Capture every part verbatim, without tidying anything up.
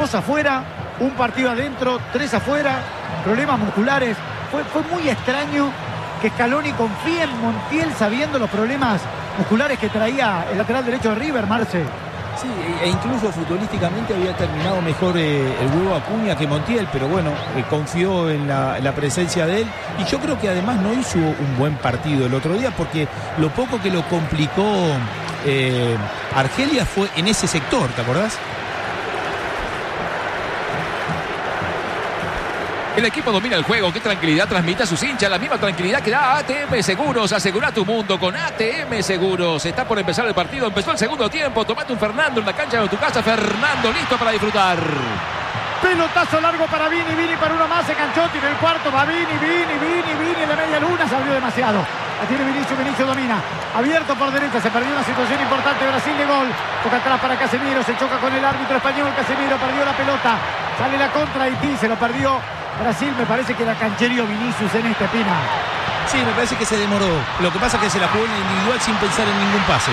dos afuera, un partido adentro, tres afuera, problemas musculares. Fue, fue muy extraño que Scaloni confíe en Montiel sabiendo los problemas musculares que traía el lateral derecho de River, Marce. Sí, e incluso futbolísticamente había terminado mejor eh, el huevo Acuña que Montiel, pero bueno, eh, confió en la, en la presencia de él, y yo creo que además no hizo un buen partido el otro día, porque lo poco que lo complicó eh, Argelia fue en ese sector, ¿te acordás? El equipo domina el juego. Qué tranquilidad transmite a sus hinchas. La misma tranquilidad que da A T M Seguros. Asegura tu mundo con A T M Seguros. Está por empezar el partido. Empezó el segundo tiempo. Tomate un Fernando en la cancha de tu casa. Fernando listo para disfrutar. Pelotazo largo para Vini. Vini para uno más. Se enganchó. Tiene el cuarto. Va Vini, Vini, Vini, Vini. En la media luna se abrió demasiado. La tiene Vinicius. Vinicius domina. Abierto por derecha. Se perdió una situación importante. Brasil de gol. Toca atrás para Casemiro. Se choca con el árbitro español. Casemiro perdió la pelota. Sale la contra Haití. Se lo perdió Brasil. Me parece que la canchereó Vinicius en esta Pina. Sí, me parece que se demoró. Lo que pasa es que se la jugó en individual sin pensar en ningún pase.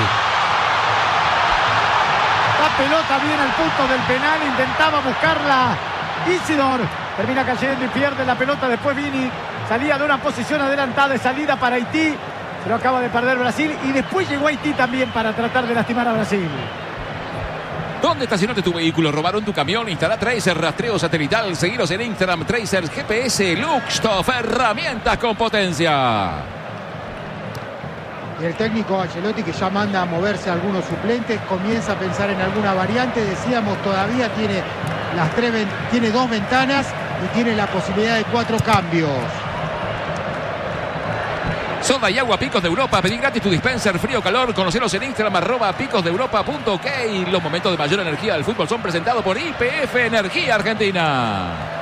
La pelota viene al punto del penal. Intentaba buscarla Isidor. Termina cayendo y pierde la pelota. Después Vini salía de una posición adelantada de salida para Haití. Se lo acaba de perder Brasil. Y después llegó Haití también para tratar de lastimar a Brasil. ¿Dónde estacionaste tu vehículo? ¿Robaron tu camión? Instala Tracer, rastreo satelital. Seguiros en Instagram, Tracer G P S, Luxtoff, herramientas con potencia. Y el técnico Ancelotti, que ya manda a moverse a algunos suplentes, comienza a pensar en alguna variante. Decíamos, todavía tiene, las tres, tiene dos ventanas y tiene la posibilidad de cuatro cambios. Soda y agua Picos de Europa. Pedí gratis tu dispenser frío calor. Conoceros en Instagram arroba picos de europa punto ok. Los momentos de mayor energía del fútbol son presentados por Y P F Energía Argentina.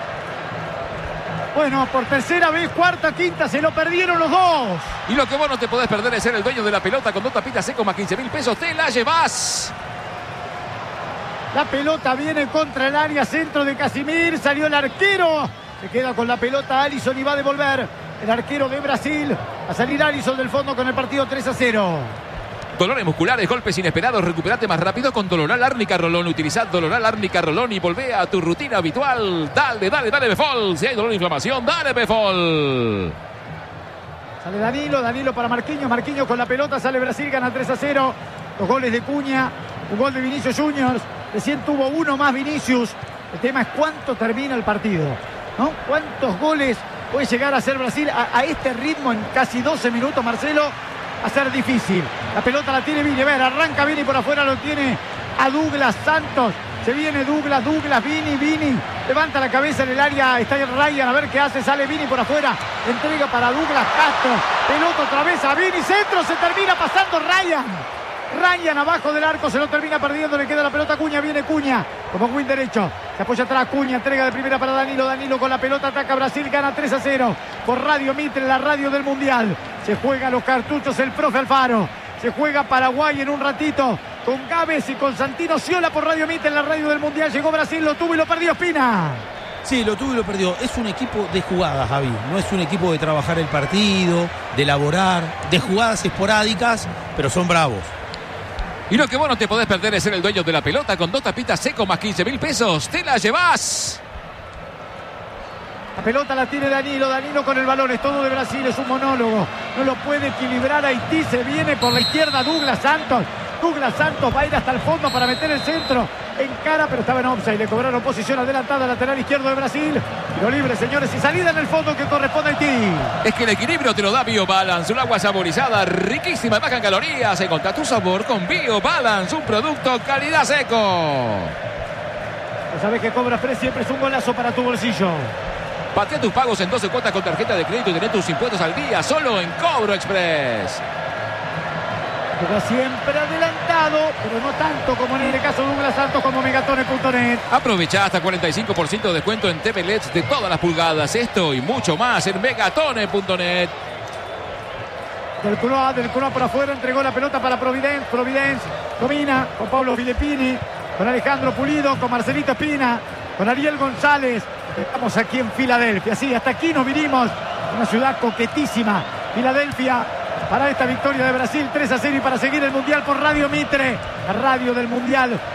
Bueno, por tercera vez, cuarta, quinta, se lo perdieron los dos. Y lo que vos no te podés perder es ser el dueño de la pelota con dos tapitas secos más quince mil pesos. Te la llevas. La pelota viene contra el área, centro de Casimir. Salió el arquero. Se queda con la pelota Alisson y va a devolver. El arquero de Brasil. A salir Alisson del fondo con el partido tres a cero. Dolores musculares, golpes inesperados. Recuperate más rápido con Doloral Árnica Rolón. Utilizad Doloral Árnica Rolón y volvé a tu rutina habitual. Dale, dale, dale Befol. Si hay dolor e inflamación, dale Befol. Sale Danilo, Danilo para Marquinhos. Marquinhos con la pelota, sale Brasil, gana tres a cero. Los goles de Cuña, un gol de Vinicius Juniors. Recién tuvo uno más Vinicius. El tema es cuánto termina el partido, ¿no? ¿Cuántos goles puede llegar a ser Brasil a, a este ritmo en casi doce minutos, Marcelo? A ser difícil. La pelota la tiene Vini. A ver, arranca Vini por afuera, lo tiene a Douglas Santos. Se viene Douglas, Douglas, Vini, Vini. Levanta la cabeza en el área, está Ryan, a ver qué hace. Sale Vini por afuera. Entrega para Douglas Castro. Pelota otra vez a Vini. Centro, se termina pasando Ryan. Ryan abajo del arco, se lo termina perdiendo, le queda la pelota a Cuña, viene Cuña como win derecho, se apoya atrás Cuña, entrega de primera para Danilo, Danilo con la pelota, ataca Brasil, gana tres a cero por Radio Mitre, la radio del Mundial. Se juega los cartuchos el profe Alfaro, se juega Paraguay en un ratito con Gávez y con Santino Sciolà por Radio Mitre, en la radio del Mundial. Llegó Brasil, lo tuvo y lo perdió Espina. Sí, lo tuvo y lo perdió. Es un equipo de jugadas, Javi. No es un equipo de trabajar el partido, de elaborar, de jugadas esporádicas, pero son bravos. Y lo que vos no te podés perder es ser el dueño de la pelota con dos tapitas secos más quince mil pesos. ¡Te la llevás! La pelota la tiene Danilo, Danilo con el balón, es todo de Brasil, es un monólogo. No lo puede equilibrar Haití, se viene por la izquierda Douglas Santos. Douglas Santos va a ir hasta el fondo para meter el centro en cara, pero estaba en offside, le cobraron posición adelantada, lateral izquierdo de Brasil. Tiro libre, señores, y salida en el fondo que corresponde a Haití. Es que el equilibrio te lo da BioBalance, un agua saborizada, riquísima, baja en calorías. Encontrá tu sabor con BioBalance, un producto calidad seco. Ya sabes que Cobra Express siempre es un golazo para tu bolsillo. Patea tus pagos en doce cuotas con tarjeta de crédito y tenés tus impuestos al día, solo en Cobro Express. Juega siempre adelantado, pero no tanto como en el caso de Douglas Santos como Megatone punto net. Aprovecha hasta cuarenta y cinco por ciento de descuento en T V L E Ds de todas las pulgadas. Esto y mucho más en Megatone punto net. Del Croa, del Croa por afuera, entregó la pelota para Providence. Providence domina con Pablo Filippini, con Alejandro Pulido, con Marcelito Espina, con Ariel González. Estamos aquí en Filadelfia. Sí, hasta aquí nos vinimos. Una ciudad coquetísima. Filadelfia. Para esta victoria de Brasil tres a cero y para seguir el Mundial por Radio Mitre, la radio del Mundial.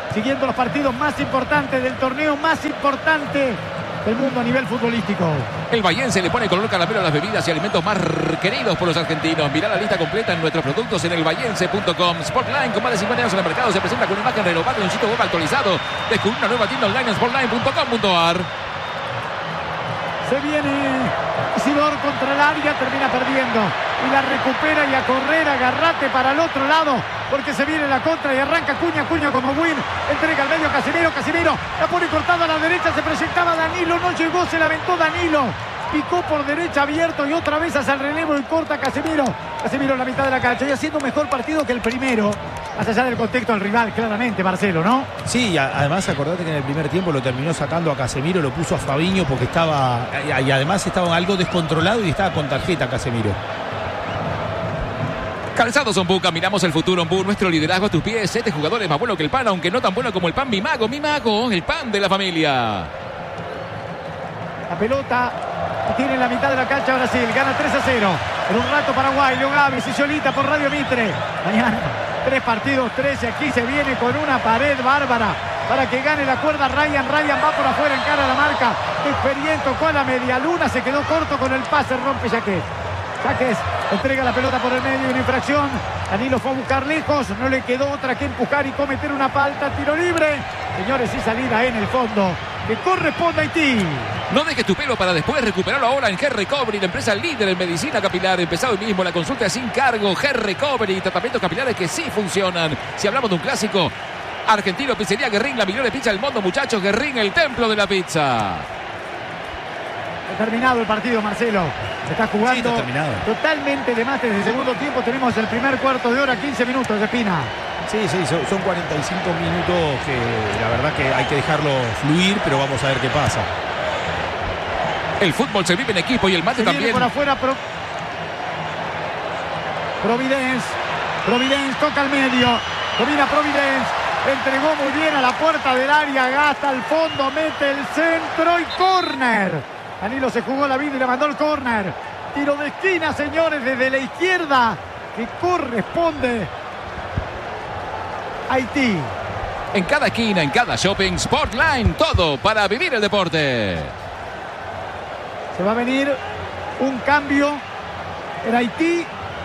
siguiendo los partidos más importantes del torneo más importante del mundo a nivel futbolístico. El Bahiense le pone color caramelo a las bebidas y alimentos más queridos por los argentinos. Mirá la lista completa en nuestros productos en el bahiense punto com. Sportline, con más de cincuenta años en el mercado, se presenta con una imagen renovada y un sitio web actualizado. Descubrí una nueva tienda online en sportline punto com punto a r. Se viene Isidor contra el área, termina perdiendo. Y la recupera y a correr, agarrate para el otro lado, porque se viene la contra y arranca Cuña, Cuña como win. Entrega al medio a Casemiro, Casemiro la pone cortada a la derecha, se proyectaba Danilo, no llegó, se lamentó Danilo. Picó por derecha abierto y otra vez hacia el relevo y corta Casemiro. Casemiro en la mitad de la cancha y haciendo un mejor partido que el primero. Más allá del contexto del rival, claramente, Marcelo, ¿no? Sí, además acordate que en el primer tiempo lo terminó sacando a Casemiro, lo puso a Fabinho porque estaba, y además estaba algo descontrolado y estaba con tarjeta Casemiro. Calzados Ombú, caminamos el futuro Ombú, nuestro liderazgo a tus pies. Este jugador es más bueno que el pan, aunque no tan bueno como el pan Mi Mago, Mi Mago, el pan de la familia. La pelota tiene en la mitad de la cancha Brasil, gana tres a cero. En un rato Paraguay, Leo Gávez y Solita por Radio Mitre. Mañana tres partidos, tres y aquí se viene con una pared bárbara para que gane la cuerda Ryan. Ryan va por afuera, encara la marca. Experiente, tocó a la media luna, se quedó corto con el pase, rompe Jaquez. Jaquez entrega la pelota por el medio, una infracción. Danilo fue a buscar lejos, no le quedó otra que empujar y cometer una falta, tiro libre. Señores, y salida en el fondo que corresponde a Haití. No dejes tu pelo para después, recuperarlo ahora en Hair Recovery, la empresa líder en medicina capilar. Empezado hoy mismo, la consulta es sin cargo. Hair Recovery, tratamientos capilares que sí funcionan. Si hablamos de un clásico argentino, pizzería Guerrín, la mejor pizza del mundo, muchachos. Guerrín, el templo de la pizza. Ha terminado el partido, Marcelo. Se está jugando sí, está terminado. Totalmente de más desde el segundo tiempo. Tenemos el primer cuarto de hora, quince minutos de Espina. Sí, sí, son, son cuarenta y cinco minutos que la verdad que hay que dejarlo fluir, pero vamos a ver qué pasa. El fútbol se vive en equipo y el mate se también. Viene por afuera Pro... Providence. Providence toca al medio. Domina Providence. Entregó muy bien a la puerta del área. Gasta al fondo. Mete el centro y córner. Danilo se jugó la vida y le mandó el córner. Tiro de esquina, señores, desde la izquierda, que corresponde a Haití. En cada esquina, en cada shopping, Sportline, todo para vivir el deporte. Se va a venir un cambio en Haití.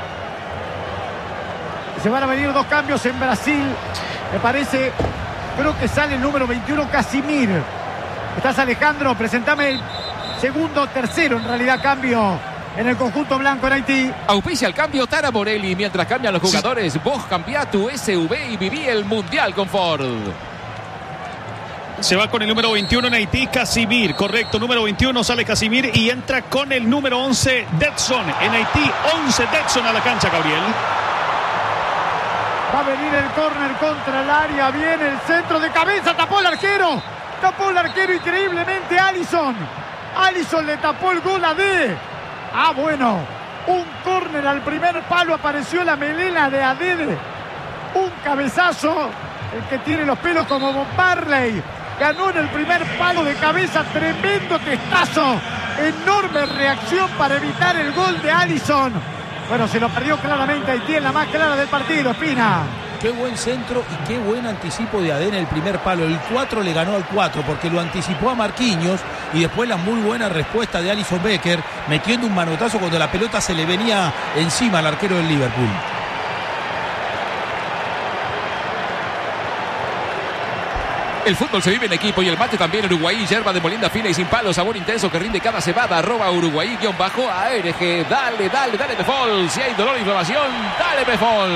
Se van a venir dos cambios en Brasil. Me parece, creo que sale el número veintiuno, Casimir. Estás, Alejandro, presentame el segundo, tercero, en realidad, cambio en el conjunto blanco en Haití. Auspicia el cambio Tara Morelli. Mientras cambian los jugadores, sí, vos cambiá tu S U V y viví el Mundial con Ford. Se va con el número veintiuno en Haití, Casimir. Correcto, número veintiuno sale Casimir y entra con el número once, Detson. En Haití, once, Detson a la cancha, Gabriel. Va a venir el córner contra el área. Viene el centro de cabeza. Tapó el arquero. Tapó el arquero increíblemente Alisson. Alisson le tapó el gol a D. Ah, bueno. Un córner al primer palo. Apareció la melena de Adede. Un cabezazo. El que tiene los pelos como Bob Marley. Ganó en el primer palo de cabeza. Tremendo testazo. Enorme reacción para evitar el gol de Alisson. Bueno, se lo perdió claramente Haití en la más clara del partido, Espina. Qué buen centro y qué buen anticipo de Adé en el primer palo. El cuatro le ganó al cuatro porque lo anticipó a Marquinhos y después la muy buena respuesta de Alisson Becker metiendo un manotazo cuando la pelota se le venía encima al arquero del Liverpool. El fútbol se vive en equipo y el mate también. Uruguay, yerba de molienda fina y sin palo, sabor intenso que rinde cada cebada. Arroba Uruguay guión bajo A R G. Dale, dale, dale Pefol. Si hay dolor o inflamación, dale Pefol.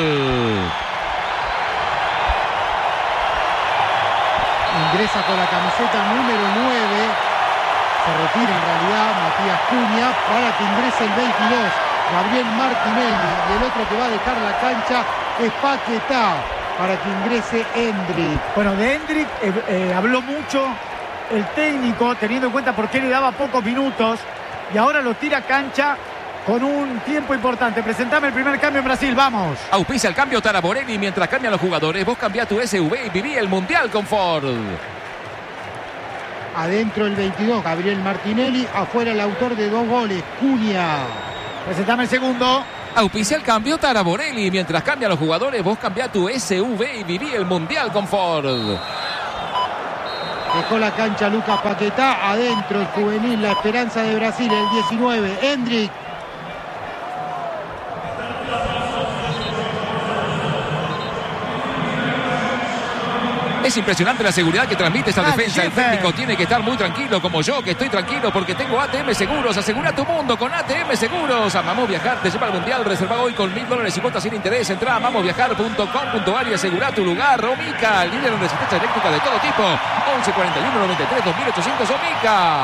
Ingresa con la camiseta número nueve. Se retira en realidad Matías Cunha para que ingrese el veintidós. Gabriel Martinelli. Y el otro que va a dejar la cancha es Paquetá, para que ingrese Endrick. Bueno, de Endrick eh, eh, habló mucho el técnico, teniendo en cuenta por qué le daba pocos minutos, y ahora lo tira a cancha con un tiempo importante. Presentame el primer cambio en Brasil, vamos. Auspicia el cambio Tara Morelli. Mientras cambian los jugadores, vos cambiá tu S U V y viví el Mundial con Ford. Adentro el veintidós, Gabriel Martinelli. Afuera el autor de dos goles, Cunha. Presentame el segundo. Auspicia el cambio Tara Morelli. Mientras cambian los jugadores, vos cambiá tu S U V y viví el Mundial con Ford. Dejó la cancha Lucas Paquetá. Adentro el juvenil, la esperanza de Brasil, el diecinueve, Hendrik. Es impresionante la seguridad que transmite esta Dale, defensa. El jefe. técnico tiene que estar muy tranquilo, como yo, que estoy tranquilo porque tengo A T M Seguros. Asegura tu mundo con A T M Seguros. Amamos Viajar, te lleva al Mundial. Reserva hoy con mil dólares y cuotas sin interés. Entra a amamos viajar punto com punto a r y asegura tu lugar. Omica, líder en resistencia eléctrica de todo tipo. once cuarenta y uno noventa y tres dos mil ochocientos Omica.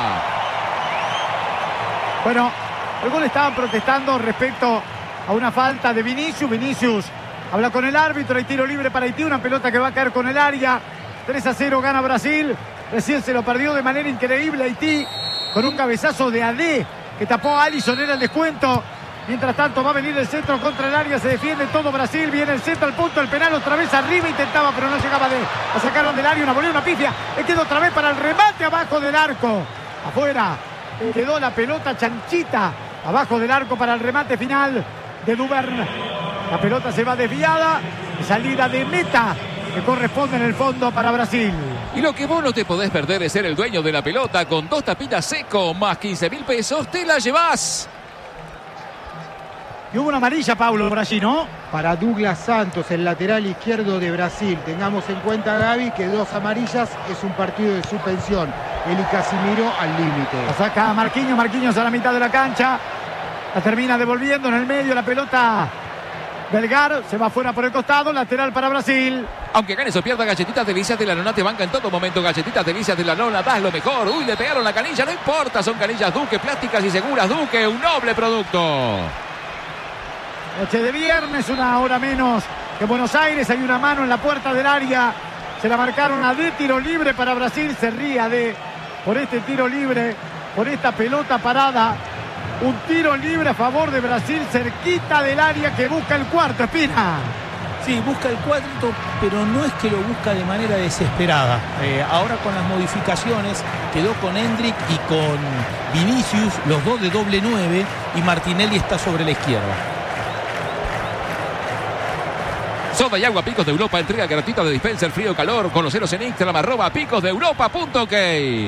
Bueno, el gol estaban protestando respecto a una falta de Vinicius. Vinicius habla con el árbitro. Hay tiro libre para Haití. Una pelota que va a caer con el área. tres a cero gana Brasil. Recién se lo perdió de manera increíble Haití con un cabezazo de Adé que tapó a Alisson, era el descuento. Mientras tanto va a venir el centro contra el área, se defiende todo Brasil, viene el centro al punto, el penal otra vez arriba, intentaba pero no llegaba de, la sacaron del área, una volea, una pifia, le quedó otra vez para el remate abajo del arco, afuera, quedó la pelota chanchita abajo del arco para el remate final de Duvern. La pelota se va desviada, salida de meta que corresponde en el fondo para Brasil. Y lo que vos no te podés perder es ser el dueño de la pelota. Con dos tapitas Seco más quince mil pesos, te la llevás. Y hubo una amarilla, Paulo, por allí, ¿no? Para Douglas Santos, el lateral izquierdo de Brasil. Tengamos en cuenta, Gaby, que dos amarillas es un partido de suspensión. Eli Casimiro al límite. La saca Marquinhos, Marquinhos a la mitad de la cancha. La termina devolviendo en el medio la pelota. Belgar se va fuera por el costado, lateral para Brasil. Aunque ganes o pierda, Galletitas Delicias de la Nona te banca en todo momento. Galletitas Delicias de la Nona, das lo mejor. Uy, le pegaron la canilla, no importa, son canillas Duque, plásticas y seguras. Duque, un noble producto. Noche de viernes, una hora menos que en Buenos Aires. Hay una mano en la puerta del área. Se la marcaron a de tiro libre para Brasil. Se ría de por este tiro libre, por esta pelota parada. Un tiro libre a favor de Brasil, cerquita del área, que busca el cuarto, Espina. Sí, busca el cuarto, pero no es que lo busca de manera desesperada. Eh, ahora con las modificaciones quedó con Hendrik y con Vinicius, los dos de doble nueve, y Martinelli está sobre la izquierda. Soda y agua Picos de Europa, entrega gratuita de dispenser frío y calor. Conoceros en Instagram, arroba picos de europa punto ok.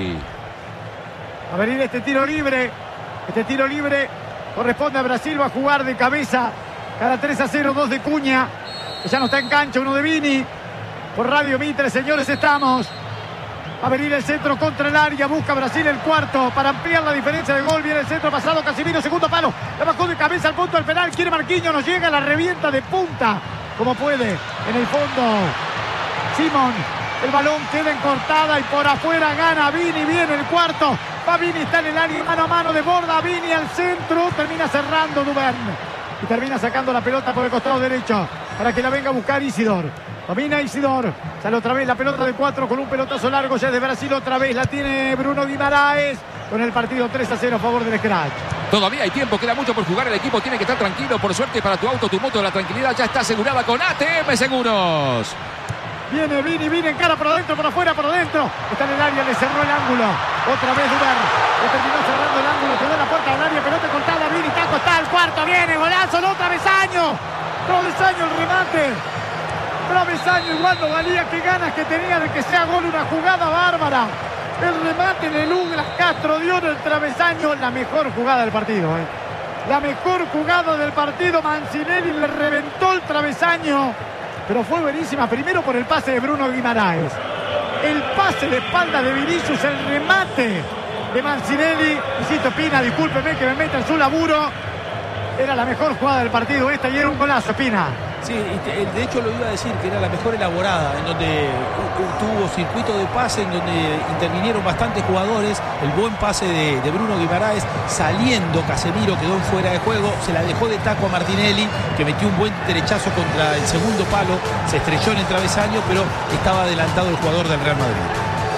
A venir este tiro libre. Este tiro libre corresponde a Brasil, va a jugar de cabeza. Cada tres a cero, dos de Cuña. Que ya no está en cancha, uno de Vini. Por Radio Mitre, señores, estamos. Va a venir el centro contra el área. Busca Brasil el cuarto para ampliar la diferencia de gol. Viene el centro pasado, Casimiro, segundo palo. La bajó de cabeza al punto del penal. Quiere Marquinhos, nos llega, la revienta de punta. Como puede, en el fondo. Simón, el balón queda en cortada y por afuera gana Vini. Viene el cuarto. Va Vini, está en el área, mano a mano, desborda Vini al centro. Termina cerrando Duvern. Y termina sacando la pelota por el costado derecho para que la venga a buscar Isidor. Domina Isidor. Sale otra vez la pelota de cuatro con un pelotazo largo ya de Brasil. Otra vez la tiene Bruno Guimaraes. Con el partido tres a cero a favor del Scratch. Todavía hay tiempo, queda mucho por jugar. El equipo tiene que estar tranquilo. Por suerte para tu auto, tu moto, la tranquilidad ya está asegurada con A T M Seguros. Viene Vini, Vini en cara por adentro, por afuera, por adentro. Está en el área, le cerró el ángulo. Otra vez Duvern. Le terminó cerrando el ángulo. Quedó en la puerta del área, pelota cortada. Vini, taco, está el cuarto. Viene, golazo, no, travesaño. Travesaño el remate. Travesaño, igual no valía. Qué ganas que tenía de que sea gol, una jugada bárbara. El remate de Douglas Castro dio en el travesaño. La mejor jugada del partido, ¿eh? La mejor jugada del partido. Mancinelli le reventó el travesaño. Pero fue buenísima, primero por el pase de Bruno Guimaraes. El pase de espalda de Vinicius, el remate de Mancinelli. Insisto, Pina, discúlpeme que me meta en su laburo. Era la mejor jugada del partido esta y era un golazo, Pina. Sí, de hecho lo iba a decir, que era la mejor elaborada, en donde tuvo circuito de pase, en donde intervinieron bastantes jugadores, el buen pase de, de Bruno Guimaraes, saliendo Casemiro, quedó en fuera de juego, se la dejó de taco a Martinelli, que metió un buen derechazo contra el segundo palo, se estrelló en el travesaño, pero estaba adelantado el jugador del Real Madrid.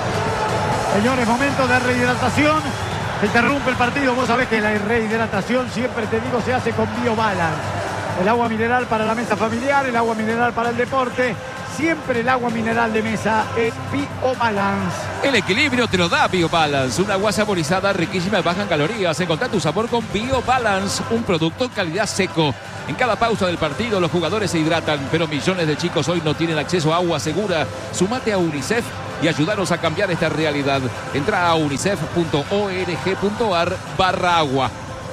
Señores, momento de rehidratación. Se interrumpe el partido. Vos sabés que la rehidratación, siempre te digo, se hace con BioBalance. El agua mineral para la mesa familiar, el agua mineral para el deporte. Siempre el agua mineral de mesa es BioBalance. El equilibrio te lo da BioBalance. Una agua saborizada, riquísima y baja en calorías. Encontrá tu sabor con BioBalance, un producto calidad seco. En cada pausa del partido los jugadores se hidratan, pero millones de chicos hoy no tienen acceso a agua segura. Sumate a UNICEF y ayudaros a cambiar esta realidad. Entra a unicef punto org punto ar barra agua.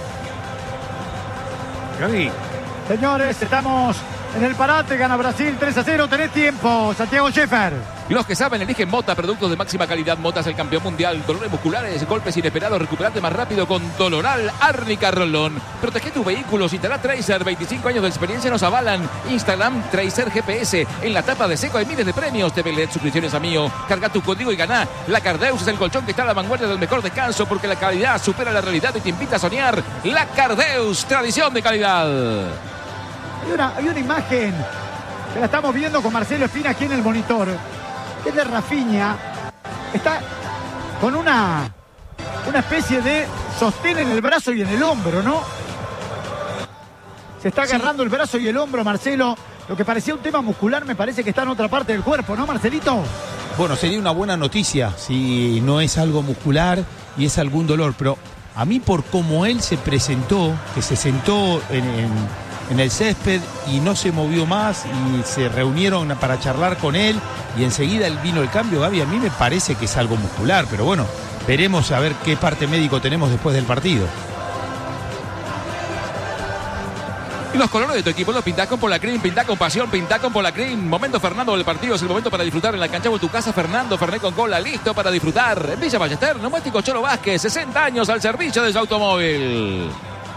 Gaby. Señores, estamos en el parate, gana Brasil tres a cero, tenés tiempo, Santiago Scheffer. Los que saben eligen Mota, productos de máxima calidad. Mota es el campeón mundial. Dolores musculares, golpes inesperados, recuperate más rápido con Doloral Árnica Rolón. Protege tus vehículos, instala Tracer, veinticinco años de experiencia nos avalan. Instagram Tracer G P S. En la tapa de seco hay miles de premios. T V L E D, suscripciones a Mío. Carga tu código y ganá. La Cardeus es el colchón que está a la vanguardia del mejor descanso porque la calidad supera la realidad y te invita a soñar. La Cardeus, tradición de calidad. Hay una, hay una imagen que la estamos viendo con Marcelo Espina aquí en el monitor. Es de Rafinha. Está con una, una especie de sostén en el brazo y en el hombro, ¿no? Se está agarrando sí. el brazo y el hombro, Marcelo. Lo que parecía un tema muscular me parece que está en otra parte del cuerpo, ¿no, Marcelito? Bueno, sería una buena noticia si no es algo muscular y es algún dolor, pero a mí por cómo él se presentó, que se sentó en, en, en el césped y no se movió más y se reunieron para charlar con él y enseguida él vino el cambio, Gaby, a mí me parece que es algo muscular, pero bueno, veremos a ver qué parte médico tenemos después del partido. Y los colores de tu equipo los pintás con Polacrim, pintá con pasión, pintá con Polacrim. Momento Fernando del partido, es el momento para disfrutar en la cancha o en tu casa. Fernando Fernet con cola, listo para disfrutar. En Villa Ballester, Neumático Cholo Vázquez, sesenta años al servicio de su automóvil.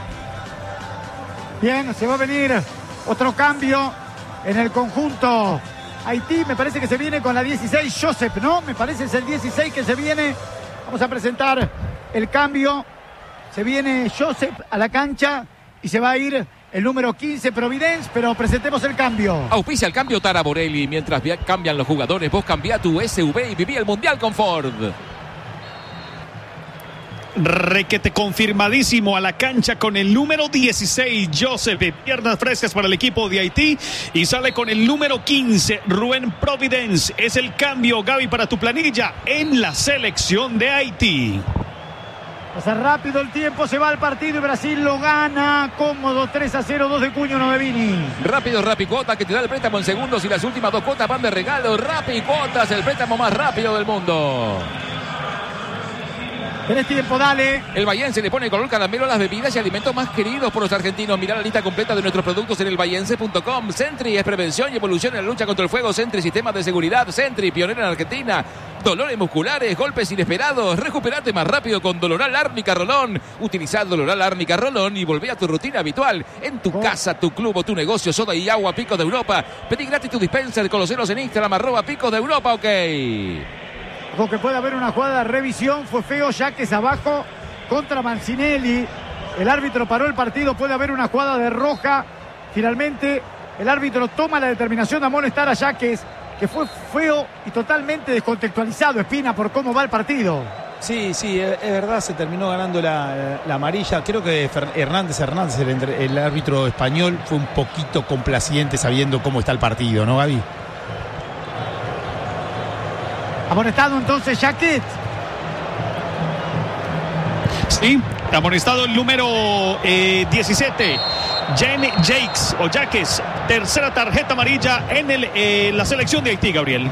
Bien, se va a venir otro cambio en el conjunto Haití. Me parece que se viene con la dieciséis, Joseph, ¿no? Me parece es el dieciséis que se viene. Vamos a presentar el cambio. Se viene Joseph a la cancha y se va a ir el número quince, Providence, pero presentemos el cambio. Auspicia el cambio Tara Borelli. Mientras cambian los jugadores, vos cambiá tu S U V y viví el Mundial con Ford. Requete confirmadísimo a la cancha con el número dieciséis, Joseph, de piernas frescas para el equipo de Haití, y sale con el número quince, Rubén Providence. Es el cambio, Gaby, para tu planilla en la selección de Haití. Pasa rápido el tiempo, se va al partido y Brasil lo gana cómodo, tres a cero, dos de Cuño, uno de Vini. Rápido Rapicuota, que te da el préstamo en segundos y las últimas dos cuotas van de regalo. Rapicuotas, el préstamo más rápido del mundo. Tenés tiempo, dale. El Bahiense le pone color caramelo a las bebidas y alimentos más queridos por los argentinos. Mirá la lista completa de nuestros productos en el bahiense punto com. Sentry es prevención y evolución en la lucha contra el fuego. Sentry, sistemas de seguridad. Sentry, pionera en Argentina. Dolores musculares, golpes inesperados. Recuperate más rápido con Doloral Árnica Rolón. Utilizá Doloral Árnica Rolón y volvé a tu rutina habitual. En tu oh. casa, tu club o tu negocio. Soda y agua Picos de Europa. Pedí gratis tu dispenser. Conoceros en Instagram, arroba Picos de Europa, ok. Que puede haber una jugada de revisión, fue feo, Yaques abajo contra Mancinelli, el árbitro paró el partido, puede haber una jugada de roja, finalmente el árbitro toma la determinación de amonestar a Yaques, que fue feo y totalmente descontextualizado, Espina, por cómo va el partido. Sí, sí, es verdad, se terminó ganando la, la amarilla. Creo que Hernández Hernández, el, el árbitro español, fue un poquito complaciente sabiendo cómo está el partido, ¿no, Gaby? Amonestado entonces Jaquet. Sí, amonestado el número eh, diecisiete, Jen Jakes o Jaques. Tercera tarjeta amarilla en el, eh, la selección de Haití, Gabriel.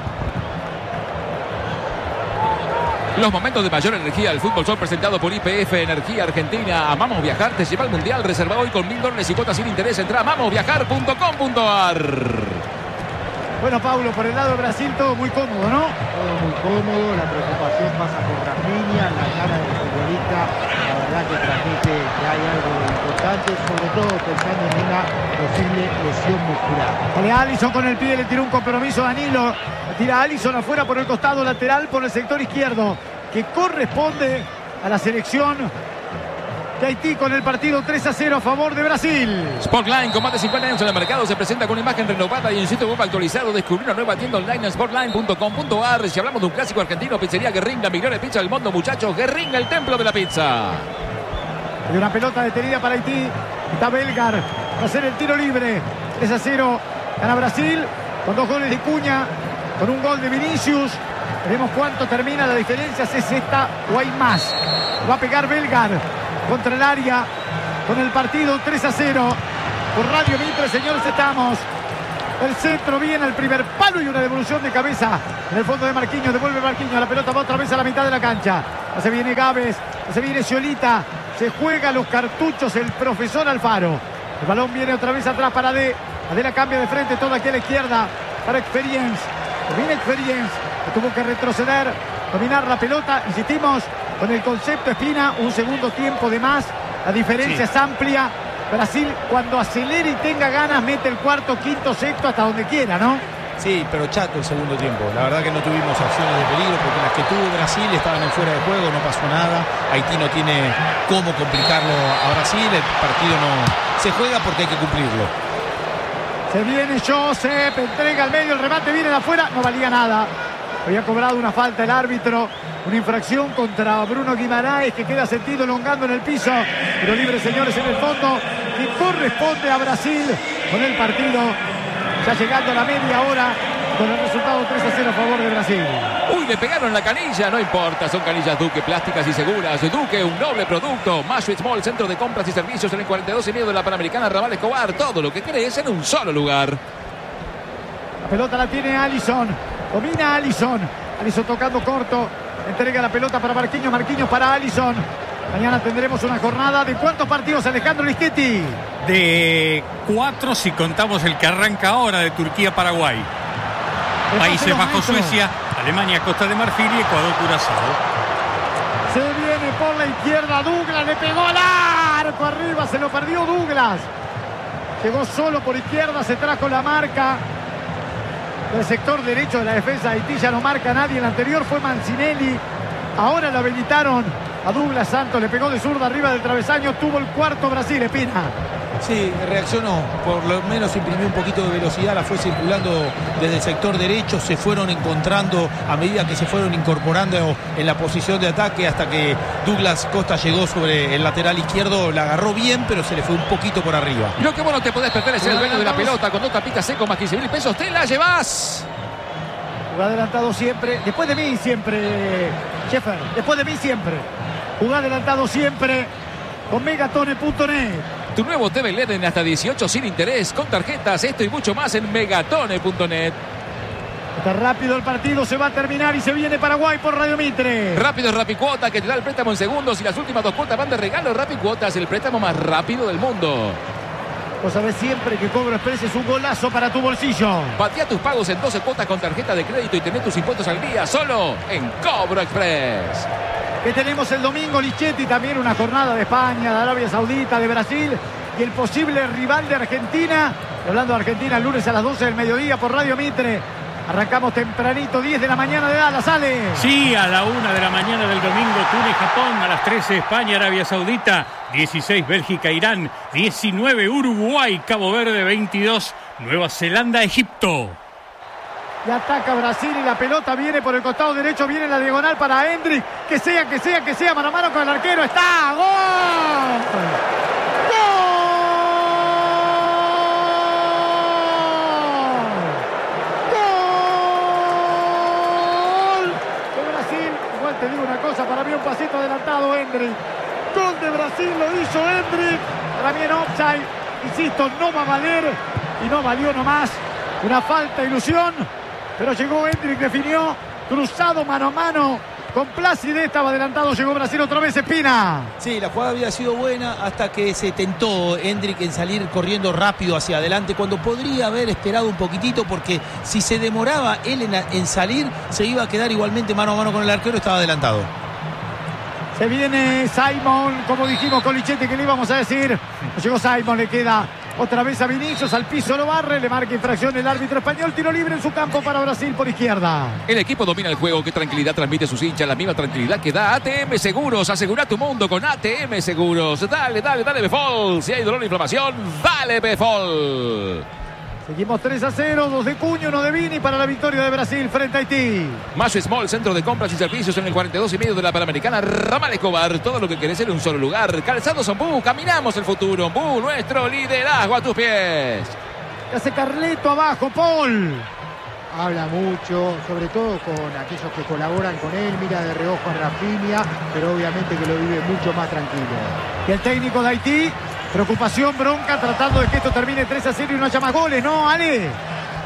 Los momentos de mayor energía del fútbol son presentados por I P F Energía Argentina. Amamos viajar, te lleva al Mundial. Reserva hoy con mil dólares y cuotas sin interés. Entra a amamos viajar punto com punto ar. Bueno, Paulo, por el lado de Brasil todo muy cómodo, ¿no? Todo muy cómodo, la preocupación pasa por Rafinha, la cara del futbolista, la verdad que transmite que hay algo importante, sobre todo pensando en una posible lesión muscular. Vale, Alisson con el pie, le tiró un compromiso a Danilo, le tira a Alisson afuera por el costado lateral, por el sector izquierdo, que corresponde a la selección de Haití con el partido tres a cero a favor de Brasil. Sportline, con más de cincuenta años en el mercado, se presenta con una imagen renovada y un sitio web actualizado. Descubrí una nueva tienda online en sportline punto com punto ar. Si hablamos de un clásico argentino, pizzería Guerrín, la mejor pizza del mundo, muchachos. Guerrín, el templo de la pizza. Hay una pelota detenida para Haití. Está Belgar va a hacer el tiro libre. tres a cero gana Brasil con dos goles de Cuña, con un gol de Vinicius. Veremos cuánto termina la diferencia, si es esta o hay más. Va a pegar Belgar contra el área con el partido tres a cero. Por Radio Mitre, señores, estamos El centro viene al primer palo y una devolución de cabeza en el fondo de Marquinhos. Devuelve Marquinhos. La pelota va otra vez a la mitad de la cancha. Ya se viene Gávez. Ya se viene Sciolita. Se juega los cartuchos el profesor Alfaro. El balón viene otra vez atrás para D. Adela cambia de frente todo aquí a la izquierda para Experience. Viene Experience. Que tuvo que retroceder. Dominar la pelota. Insistimos con el concepto Espina. Un segundo tiempo de más. La diferencia Sí. es amplia. Brasil, cuando acelere y tenga ganas, mete el cuarto, quinto, sexto, hasta donde quiera, ¿no? Sí, pero chato el segundo tiempo. La verdad que no tuvimos acciones de peligro porque las que tuvo Brasil estaban en fuera de juego, no pasó nada. Haití no tiene cómo complicarlo a Brasil. El partido no se juega porque hay que cumplirlo. Se viene Josep, entrega al medio, el remate viene de afuera, no valía nada. Había cobrado una falta el árbitro, una infracción contra Bruno Guimaraes que queda sentido elongando en el piso. Pero libre, señores, en el fondo, que corresponde a Brasil con el partido. Ya llegando a la media hora con el resultado tres a cero a favor de Brasil. Uy, le pegaron la canilla, no importa, son canillas Duque, plásticas y seguras. Duque, un noble producto. Mashuit Mall, centro de compras y servicios en el cuarenta y dos y medio de la Panamericana Raval Escobar. Todo lo que querés en un solo lugar. La pelota la tiene Alisson. Domina Alisson. Alisson tocando corto. Entrega la pelota para Marquinhos. Marquinhos para Alisson. Mañana tendremos una jornada de ¿cuántos partidos, Alejandro Lischetti? De cuatro si contamos el que arranca ahora de Turquía-Paraguay. Países Bajos, Suecia, Alemania, Costa de Marfil y Ecuador, Curazao. Se viene por la izquierda Douglas, le pegó al arco arriba, se lo perdió Douglas. Llegó solo por izquierda, se trajo la marca del sector derecho de la defensa de Haití, ya no marca nadie. El anterior fue Mancinelli, ahora lo habilitaron a Douglas Santos, le pegó de zurda arriba del travesaño, tuvo el cuarto Brasil, Espina. Sí, reaccionó, por lo menos imprimió un poquito de velocidad, la fue circulando desde el sector derecho, se fueron encontrando a medida que se fueron incorporando en la posición de ataque hasta que Douglas Costa llegó sobre el lateral izquierdo, la agarró bien, pero se le fue un poquito por arriba. Lo que vos no te podés perder es el dueño de la pelota. Con dos tapitas seco más quince mil pesos, te la llevas. Jugá adelantado siempre, después de mí siempre, Sheffer, después de mí siempre. Jugá adelantado siempre con megatone punto net. Tu nuevo T V L E D en hasta dieciocho sin interés, con tarjetas, esto y mucho más en megatone punto net. Está rápido el partido, se va a terminar y se viene Paraguay por Radio Mitre. Rápido es Rapicuota, que te da el préstamo en segundos y las últimas dos cuotas van de regalo. Rapicuota es el préstamo más rápido del mundo. Vos sabés siempre que Cobro Express es un golazo para tu bolsillo. Patea tus pagos en doce cuotas con tarjeta de crédito y tené tus impuestos al día solo en Cobro Express. Que tenemos el domingo, Lichetti, también una jornada de España, de Arabia Saudita, de Brasil y el posible rival de Argentina. Hablando de Argentina, el lunes a las doce del mediodía por Radio Mitre. Arrancamos tempranito, diez de la mañana de Dallas, sale. Sí, a la una de la mañana del domingo, Túnez, Japón, a las trece, España, Arabia Saudita, dieciséis, Bélgica, Irán, diecinueve, Uruguay, Cabo Verde, veintidós, Nueva Zelanda, Egipto. Y ataca Brasil y la pelota viene por el costado derecho, viene la diagonal para Hendrik. Que sea, que sea, que sea, mano a mano con el arquero. ¡Está! ¡Gol! Te digo una cosa, para mí un pasito adelantado Hendrik. Gol de Brasil, lo hizo Hendrik. Para mí en offside, insisto, no va a valer y no valió nomás. Una falta, ilusión, pero llegó Hendrik, definió, cruzado mano a mano. Con placidez estaba adelantado, llegó Brasil otra vez, Espina. Sí, la jugada había sido buena hasta que se tentó Hendrik en salir corriendo rápido hacia adelante cuando podría haber esperado un poquitito porque si se demoraba él en, en salir se iba a quedar igualmente mano a mano con el arquero, estaba adelantado. Se viene Simon, como dijimos con Lichetti que le íbamos a decir. Llegó Simon, le queda otra vez a Vinicius, al piso lo barre, le marca infracción el árbitro español, tiro libre en su campo para Brasil por izquierda. El equipo domina el juego, qué tranquilidad transmite sus hinchas, la misma tranquilidad que da A T M Seguros. Asegura tu mundo con A T M Seguros. Dale, dale, dale Befol. Si hay dolor o inflamación, dale Befol. Seguimos tres a cero, dos de Cuño, uno de Vini para la victoria de Brasil frente a Haití. Mashuit Small, centro de compras y servicios en el cuarenta y dos y medio de la Panamericana Ramal Escobar. Todo lo que querés en un solo lugar. Calzados Ombú, caminamos el futuro. Ombú, nuestro liderazgo a tus pies. Hace Carleto abajo, Paul. Habla mucho, sobre todo con aquellos que colaboran con él, mira de reojo a Rafinha, pero obviamente que lo vive mucho más tranquilo. Y el técnico de Haití, preocupación, bronca, tratando de que esto termine tres a cero y no haya más goles, ¿no, Ale?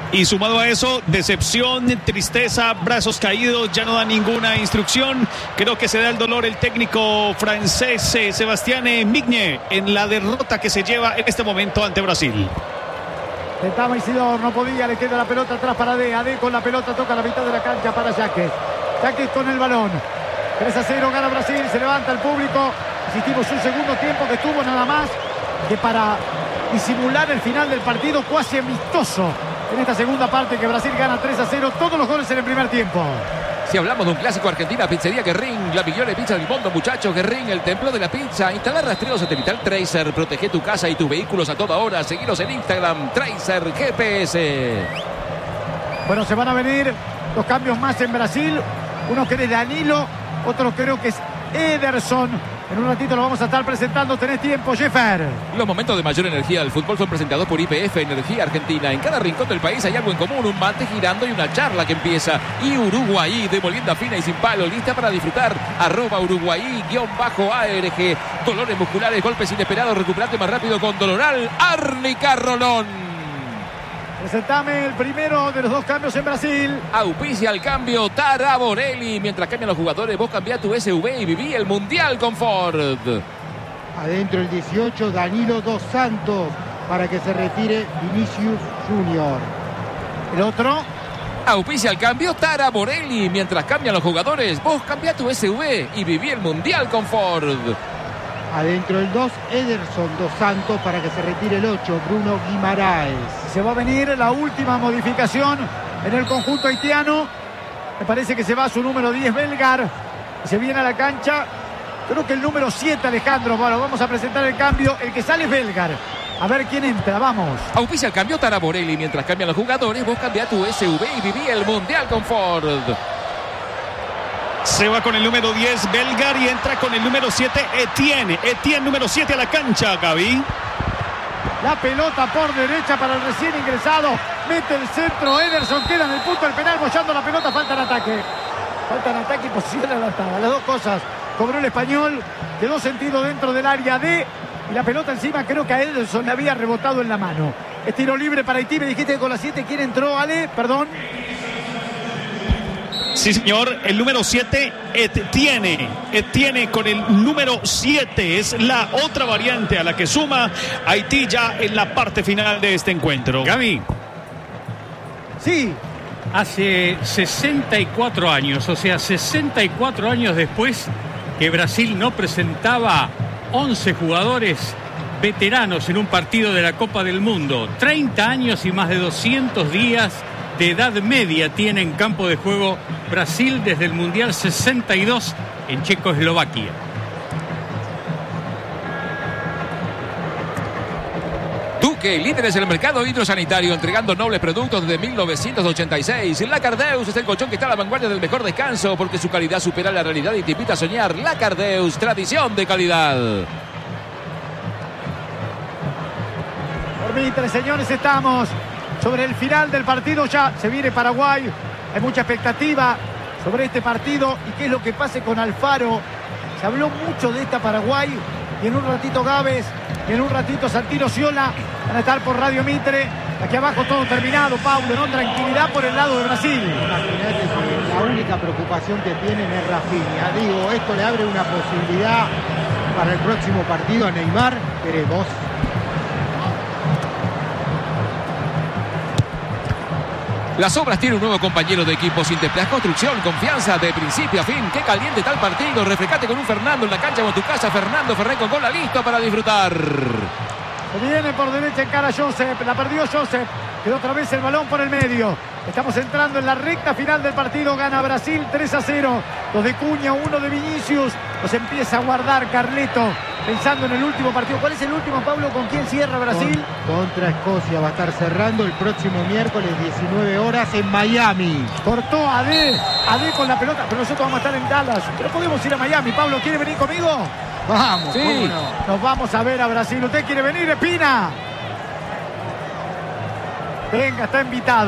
Y sumado a eso, decepción, tristeza, brazos caídos, ya no da ninguna instrucción. Creo que se da el dolor el técnico francés eh, Sebastián Migne en la derrota que se lleva en este momento ante Brasil. Tentaba Isidor, no podía, le queda la pelota atrás para Ade. Ade con la pelota toca la mitad de la cancha para Jaques. Jaques con el balón. tres a cero gana Brasil, se levanta el público. Insistimos, un segundo tiempo que tuvo nada más que para disimular el final del partido cuasi amistoso. En esta segunda parte que Brasil gana tres a cero, todos los goles en el primer tiempo. Si hablamos de un clásico Argentina, Pizzería Guerrín, la migliore pizza del mundo, muchachos. Guerrín, el templo de la pizza. Instalar rastreo satelital Tracer, protege tu casa y tus vehículos a toda hora. Seguiros en Instagram, Tracer G P S. Bueno, se van a venir los cambios más en Brasil. Uno que es Danilo, otro creo que es Ederson. En un ratito lo vamos a estar presentando. Tenés tiempo, Jeffer. Los momentos de mayor energía del fútbol son presentados por Y P F Energía Argentina. En cada rincón del país hay algo en común, un mate girando y una charla que empieza. Y Uruguay, de molienda fina y sin palo, lista para disfrutar. Arroba Uruguay, guión bajo A R G. Dolores musculares, golpes inesperados, recuperate más rápido con Doloral. Árnica Rolón. Presentame el primero de los dos cambios en Brasil. Auspicia el cambio Tara Borelli. Mientras cambian los jugadores, vos cambiá tu S U V y viví el Mundial con Ford. Adentro el dieciocho, Danilo Dos Santos, para que se retire Vinicius Junior. El otro. Auspicia el cambio Tara Borelli. Mientras cambian los jugadores, vos cambiá tu S U V y viví el Mundial con Ford. Adentro el dos, Ederson Dos Santos, para que se retire el ocho, Bruno Guimaraes. Se va a venir la última modificación en el conjunto haitiano. Me parece que se va su número diez, Belgar. Se viene a la cancha. Creo que el número siete, Alejandro. Bueno, vamos a presentar el cambio. El que sale es Belgar. A ver quién entra, vamos. Auspicia el cambio Tara Borelli. Mientras cambian los jugadores, vos cambiá tu S U V y viví el Mundial con Ford. Se va con el número diez, Belgar, y entra con el número siete, Etienne. Etienne, número siete a la cancha, Gaby. La pelota por derecha para el recién ingresado. Mete el centro, Ederson queda en el punto del penal, bollando la pelota, falta en ataque. Falta en ataque y posición adelantada. Las dos cosas. Cobró el español, quedó sentido dentro del área D. Y la pelota encima creo que a Ederson le había rebotado en la mano. Es tiro libre para Haití. Me dijiste que con la siete, ¿quién entró, Ale? Perdón. Sí, señor, el número siete, Etienne. Etienne con el número siete. Es la otra variante a la que suma Haití ya en la parte final de este encuentro. Gaby. Sí. Hace sesenta y cuatro años, o sea, sesenta y cuatro años después que Brasil no presentaba once jugadores veteranos en un partido de la Copa del Mundo. treinta años y más de doscientos días de edad media tiene en campo de juego Brasil desde el Mundial sesenta y dos en Checoslovaquia. Duque, líderes en el mercado hidrosanitario, entregando nobles productos desde mil novecientos ochenta y seis. La Cardeus es el colchón que está a la vanguardia del mejor descanso, porque su calidad supera la realidad y te invita a soñar. La Cardeus, tradición de calidad. Por Mitre, señores, estamos sobre el final del partido. Ya se viene Paraguay. Hay mucha expectativa sobre este partido y qué es lo que pase con Alfaro. Se habló mucho de esta Paraguay y en un ratito Gávez y en un ratito Santino Ciola van a estar por Radio Mitre. Aquí abajo todo terminado, Paulo, ¿no? Tranquilidad por el lado de Brasil. Imagínate que la única preocupación que tienen es Rafinha. Digo, esto le abre una posibilidad para el próximo partido a Neymar. Queremos. Las Obras tiene un nuevo compañero de equipo. Sinteplas Construcción, confianza de principio a fin. Qué caliente está el partido. Refrescate con un Fernando en la cancha o en tu casa. Fernando Ferré con gola, listo para disfrutar. Se viene por derecha en cara Josep. La perdió Josep. Quedó otra vez el balón por el medio. Estamos entrando en la recta final del partido. Gana Brasil tres a cero. Dos de Cuña, uno de Vinicius. Los empieza a guardar Carleto, pensando en el último partido. ¿Cuál es el último, Pablo? ¿Con quién cierra Brasil? Con, contra Escocia. Va a estar cerrando el próximo miércoles, diecinueve horas, en Miami. Cortó a D. A D con la pelota. Pero nosotros vamos a estar en Dallas. Pero podemos ir a Miami. Pablo, ¿quiere venir conmigo? Vamos, sí. ¿Cómo no? Nos vamos a ver a Brasil. ¿Usted quiere venir, Espina? Venga, está invitado.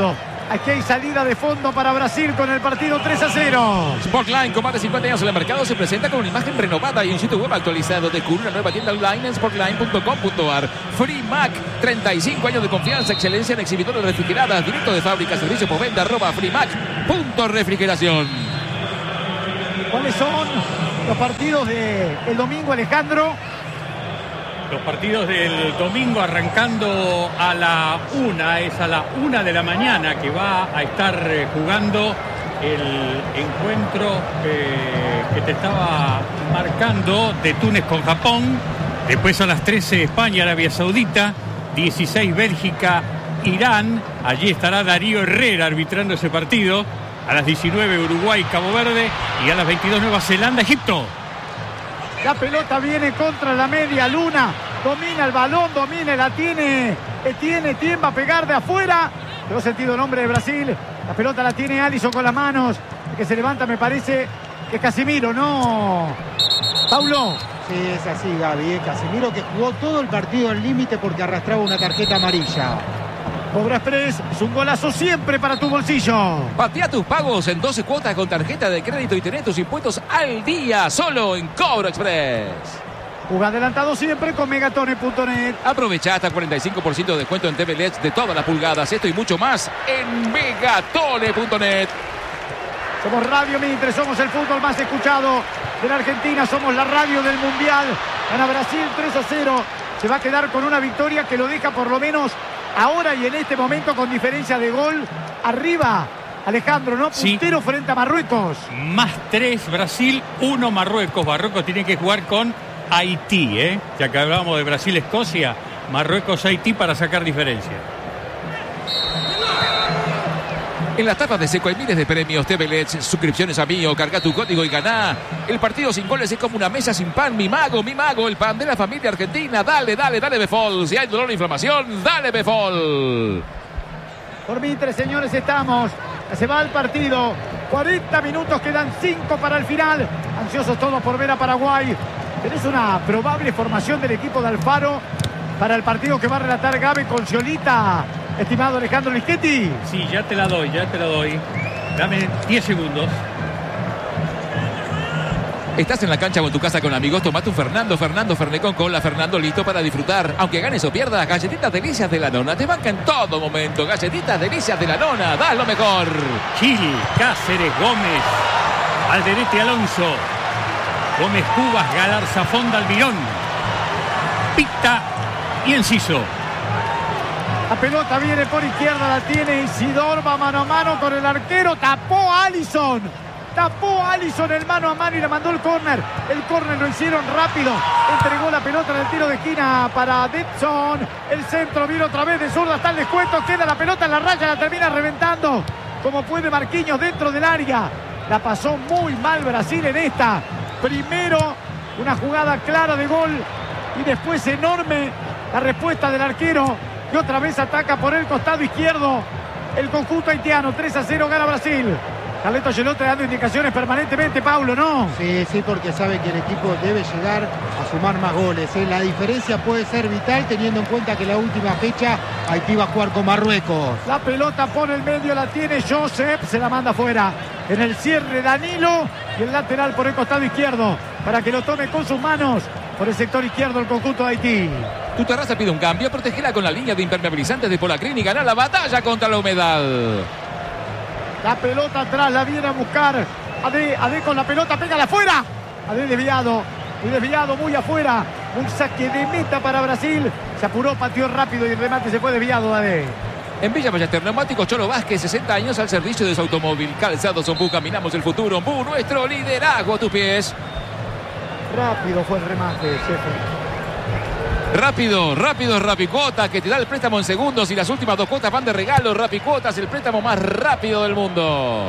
Aquí hay salida de fondo para Brasil con el partido tres a cero. Sportline, con más de cincuenta años en el mercado, se presenta con una imagen renovada y un sitio web actualizado. Descubre una nueva tienda online en sportline punto com punto ar. Freemac, treinta y cinco años de confianza, excelencia en exhibidores refrigeradas, directo de fábrica, servicio por venta, arroba freemac punto refrigeración. ¿Cuáles son los partidos del domingo, Alejandro? Los partidos del domingo arrancando a la una, es a la una de la mañana que va a estar eh, jugando el encuentro eh, que te estaba marcando de Túnez con Japón. Después a las trece España, Arabia Saudita, dieciséis Bélgica, Irán. Allí estará Darío Herrera arbitrando ese partido. A las diecinueve Uruguay, Cabo Verde, y a las veintidós Nueva Zelanda, Egipto. La pelota viene contra la media luna. Domina el balón, domina, la tiene. Tiene, tiene, va a pegar de afuera. Quedó sentido el hombre de Brasil. La pelota la tiene Alisson con las manos. El que se levanta me parece que es Casemiro, ¿no? Paulo. Sí, es así, Gaby. ¿eh? Casemiro que jugó todo el partido al límite porque arrastraba una tarjeta amarilla. Cobra Express es un golazo siempre para tu bolsillo. Patea tus pagos en doce cuotas con tarjeta de crédito y tenés tus impuestos al día solo en Cobra Express. Juega adelantado siempre con megatone punto net. Aprovecha hasta cuarenta y cinco por ciento de descuento en T V L E Ds de todas las pulgadas. Esto y mucho más en megatone punto net. Somos Radio Mitre, somos el fútbol más escuchado de la Argentina. Somos la radio del Mundial. Gana Brasil tres a cero. Se va a quedar con una victoria que lo deja por lo menos ahora y en este momento con diferencia de gol arriba. Alejandro, ¿no? Puntero sí. Frente a Marruecos. Más tres Brasil, uno Marruecos. Marruecos tiene que jugar con Haití, ¿eh? Ya que hablábamos de Brasil-Escocia, Marruecos-Haití para sacar diferencia. En las tapas de Seco hay miles de premios, T V L E Ds, suscripciones a Mío, carga tu código y ganá. El partido sin goles es como una mesa sin pan. Mi mago, mi mago, el pan de la familia argentina. Dale, dale, dale Befol. Si hay dolor o inflamación, dale Befol. Por Mitre, señores, estamos. Se va el partido. cuarenta minutos, quedan cinco para el final. Ansiosos todos por ver a Paraguay. Tenés una probable formación del equipo de Alfaro para el partido que va a relatar Gabe con Sciolita. Estimado Alejandro Lischetti. Sí, ya te la doy, ya te la doy. Dame diez segundos. Estás en la cancha o en tu casa con amigos, tomate un Fernando, Fernando, Fernet con cola, Fernando listo para disfrutar. Aunque ganes o pierdas, galletitas delicias de la nona. Te banca en todo momento. Galletitas delicias de la nona. Das lo mejor. Gil, Cáceres, Gómez, Alderete, Alonso, Gómez, Cubas, Galarza, Fonda, Almirón, Pita y Enciso. La pelota viene por izquierda, la tiene Isidor, va mano a mano con el arquero, tapó a Alisson, tapó a Alisson el mano a mano y le mandó el córner. El córner lo hicieron rápido, entregó la pelota en el tiro de esquina para Detson. El centro viene otra vez de zurda, está el descuento, queda la pelota en la raya, la termina reventando como puede Marquinhos dentro del área. La pasó muy mal Brasil en esta. Primero una jugada clara de gol y después enorme la respuesta del arquero. Y otra vez ataca por el costado izquierdo el conjunto haitiano. tres a cero gana Brasil. Carleto Ancelotti dando indicaciones permanentemente, Paulo, ¿no? Sí, sí, porque sabe que el equipo debe llegar a sumar más goles, ¿eh? La diferencia puede ser vital teniendo en cuenta que la última fecha Haití va a jugar con Marruecos. La pelota por el medio, la tiene Josep, se la manda afuera. En el cierre Danilo y el lateral por el costado izquierdo para que lo tome con sus manos por el sector izquierdo el conjunto de Haití. Tu terraza pide un cambio, protegela con la línea de impermeabilizantes de Polacrin y ganá la batalla contra la humedad. La pelota atrás, la viene a buscar Ade, Ade con la pelota, pégala afuera. Ade desviado, muy desviado, muy afuera. Un saque de meta para Brasil. Se apuró, pateó rápido y el remate se fue desviado, Ade. En Villa Ballester, Neumáticos Cholo Vázquez, sesenta años al servicio de su automóvil. Calzados Ombú, caminamos el futuro. Ombú, nuestro liderazgo a tus pies. Rápido fue el remate, jefe. Rápido, rápido, Rapicuotas, que te da el préstamo en segundos y las últimas dos cuotas van de regalo. Rapicuotas, el préstamo más rápido del mundo.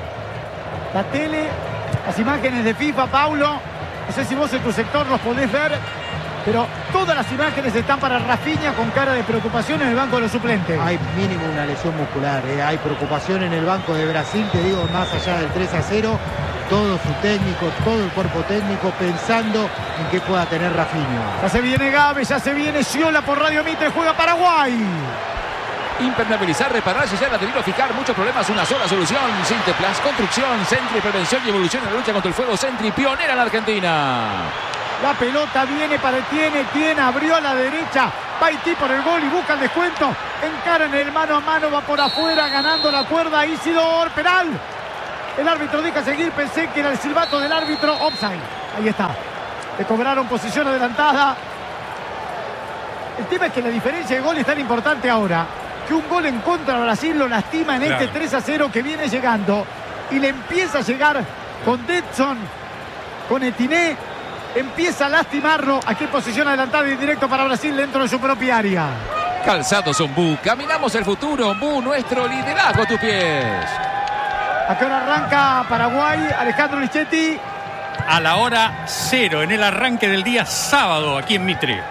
La tele, las imágenes de FIFA, Paulo. No sé si vos en tu sector los podés ver, pero todas las imágenes están para Rafinha con cara de preocupación en el banco de los suplentes. Hay mínimo una lesión muscular, ¿eh? Hay preocupación en el banco de Brasil, te digo, más allá del tres a cero. Todo su técnico, todo el cuerpo técnico pensando en qué pueda tener Rafinha. Ya se viene Gabe, ya se viene Sciola por Radio Mitre, juega Paraguay. Impermeabilizar, reparar, sellar, adherir o fijar. Muchos problemas, una sola solución. Sinteplas, construcción, Sentry, prevención y evolución en la lucha contra el fuego. Sentry, pionera en la Argentina. La pelota viene para Etienne. Etienne abrió a la derecha. Va Haití por el gol y busca el descuento. Encara en el mano a mano, va por afuera, ganando la cuerda. Isidor, penal. El árbitro deja seguir. Pensé que era el silbato del árbitro. Offside. Ahí está. Le cobraron posición adelantada. El tema es que la diferencia de gol es tan importante ahora que un gol en contra de Brasil lo lastima en claro. este tres a cero que viene llegando. Y le empieza a llegar con Detson, con Etienne. Empieza a lastimarlo. Aquí posición adelantada y directo para Brasil dentro de su propia área. Calzados Ombú. Caminamos el futuro. Ombú, nuestro liderazgo a tus pies. ¿A qué hora arranca Paraguay? Alejandro Lichetti. A la hora cero, en el arranque del día sábado, aquí en Mitre.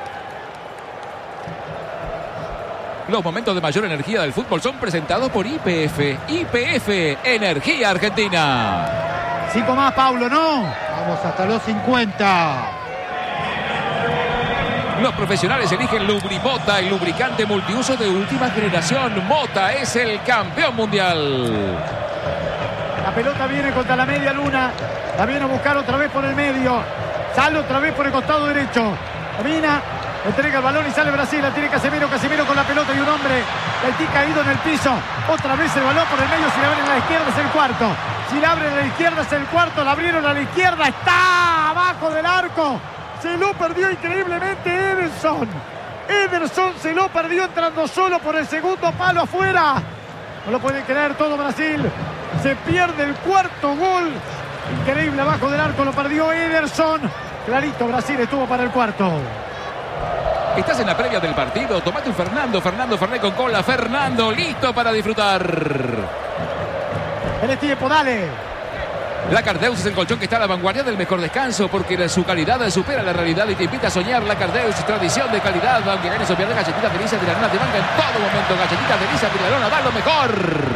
Los momentos de mayor energía del fútbol son presentados por Y P F. Y P F, Energía Argentina. Cinco más, Paulo, ¿no? Vamos hasta los cincuenta. Los profesionales eligen Lubrimota, el lubricante multiuso de última generación. Mota es el campeón mundial. La pelota viene contra la media luna. La viene a buscar otra vez por el medio. Sale otra vez por el costado derecho. Domina. Entrega el balón y sale Brasil. La tiene Casemiro. Casemiro con la pelota y un hombre. Haití caído en el piso. Otra vez el balón por el medio. Si la abren a la izquierda es el cuarto. Si la abren a la izquierda es el cuarto. La abrieron a la izquierda. Está abajo del arco. Se lo perdió increíblemente Ederson. Ederson se lo perdió entrando solo por el segundo palo afuera. No lo puede creer todo Brasil. Se pierde el cuarto gol. Increíble abajo del arco. Lo perdió Ederson. Clarito, Brasil estuvo para el cuarto. Estás en la previa del partido. Tomate un Fernando. Fernando Fernet con cola. Fernando listo para disfrutar. El tiempo, dale. La Cardeus es el colchón que está a la vanguardia del mejor descanso porque su calidad supera la realidad y te invita a soñar. La Cardeus, tradición de calidad. Aunque ganes o pierdas, galletitas delicias de la lona te banca en todo momento. Galletitas delicias de la lona, da lo mejor.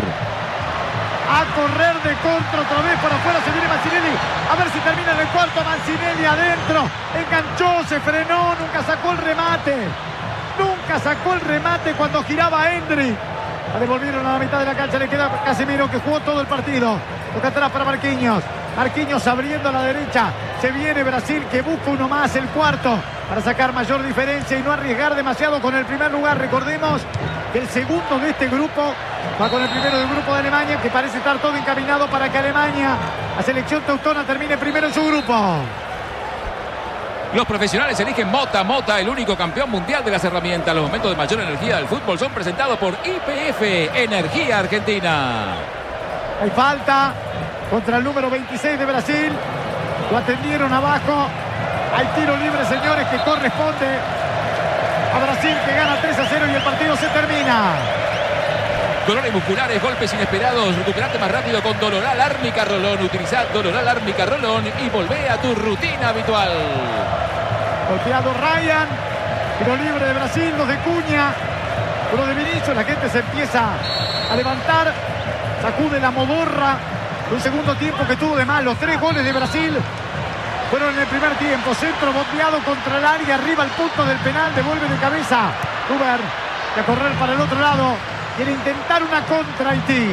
A correr de contra otra vez por afuera se viene Mancinelli. A ver si termina en el cuarto. Mancinelli adentro. Enganchó, se frenó, nunca sacó el remate. Nunca sacó el remate cuando giraba Endrick. La devolvieron a la mitad de la cancha. Le queda Casemiro que jugó todo el partido. Toca atrás para Marquinhos. Marquinhos abriendo a la derecha. Se viene Brasil que busca uno más, el cuarto, para sacar mayor diferencia y no arriesgar demasiado con el primer lugar. Recordemos que el segundo de este grupo va con el primero del grupo de Alemania, que parece estar todo encaminado para que Alemania, la selección teutona, termine primero en su grupo. Los profesionales eligen Mota. Mota, el único campeón mundial de las herramientas. Los momentos de mayor energía del fútbol son presentados por Y P F, Energía Argentina. Hay falta contra el número veintiséis de Brasil. Lo atendieron abajo. Hay tiro libre, señores, que corresponde a Brasil, que gana tres a cero y el partido se termina. Dolores musculares, golpes inesperados. Recuperate más rápido con Doloral Árnica Rolón. Utilizad Doloral Árnica Rolón y volvé a tu rutina habitual. Golpeado Ryan. Tiro libre de Brasil, los de Cuña. Uno de Vinicius. La gente se empieza a levantar. Sacude la modorra. Un segundo tiempo que tuvo de mal. Los tres goles de Brasil fueron en el primer tiempo. Centro bombeado contra el área. Arriba al punto del penal. Devuelve de cabeza Huber. Y a correr para el otro lado. Quiere intentar una contra Haití.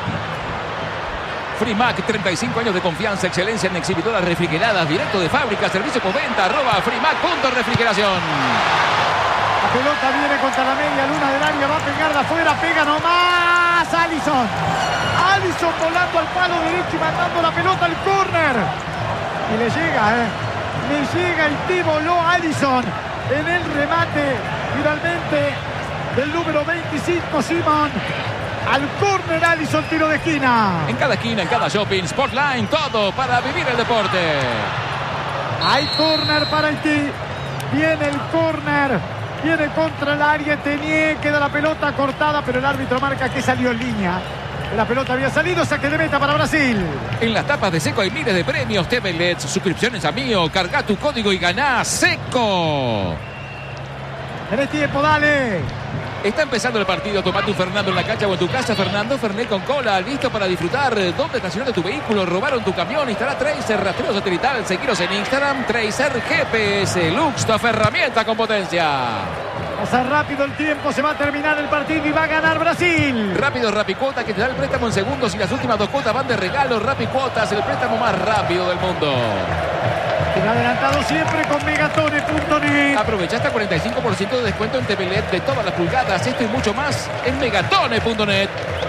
Frimac, treinta y cinco años de confianza, excelencia en exhibidoras refrigeradas, directo de fábrica, servicio postventa, arroba Frimac punto refrigeración. La pelota viene contra la media luna del área, va a pegarla afuera, pega nomás Alisson. Alisson volando al palo derecho y mandando la pelota al córner. Y le llega, eh. Le llega Haití, voló Alisson en el remate, finalmente, del número veinticinco, Simón. Al córner, Alisson, tiro de esquina. En cada esquina, en cada shopping, Sportline, todo para vivir el deporte. Hay córner para Haití. Viene el córner. Viene contra el área. Tenié, queda la pelota cortada, pero el árbitro marca que salió en línea. La pelota había salido, saque de meta para Brasil. En las tapas de Seco hay miles de premios. T V L E Ds, suscripciones a Mío. Carga tu código y ganá Seco. Tenés tiempo, dale. Está empezando el partido. Tomate un Fernando en la cancha o en tu casa. Fernando Fernet con cola. Listo para disfrutar. ¿Dónde estacionaste tu vehículo? ¿Robaron tu camión? Instala Tracer. Rastreo satelital. Seguiros en Instagram. Tracer G P S. Luxtoff. Herramienta con potencia. Pasa rápido el tiempo. Se va a terminar el partido y va a ganar Brasil. Rápido Rapicuota, que te da el préstamo en segundos y las últimas dos cuotas van de regalo. Rapicuotas, el préstamo más rápido del mundo. El adelantado siempre con megatone punto net. Aprovecha hasta cuarenta y cinco por ciento de descuento en T V L E D de todas las pulgadas. Esto y mucho más en megatone punto net.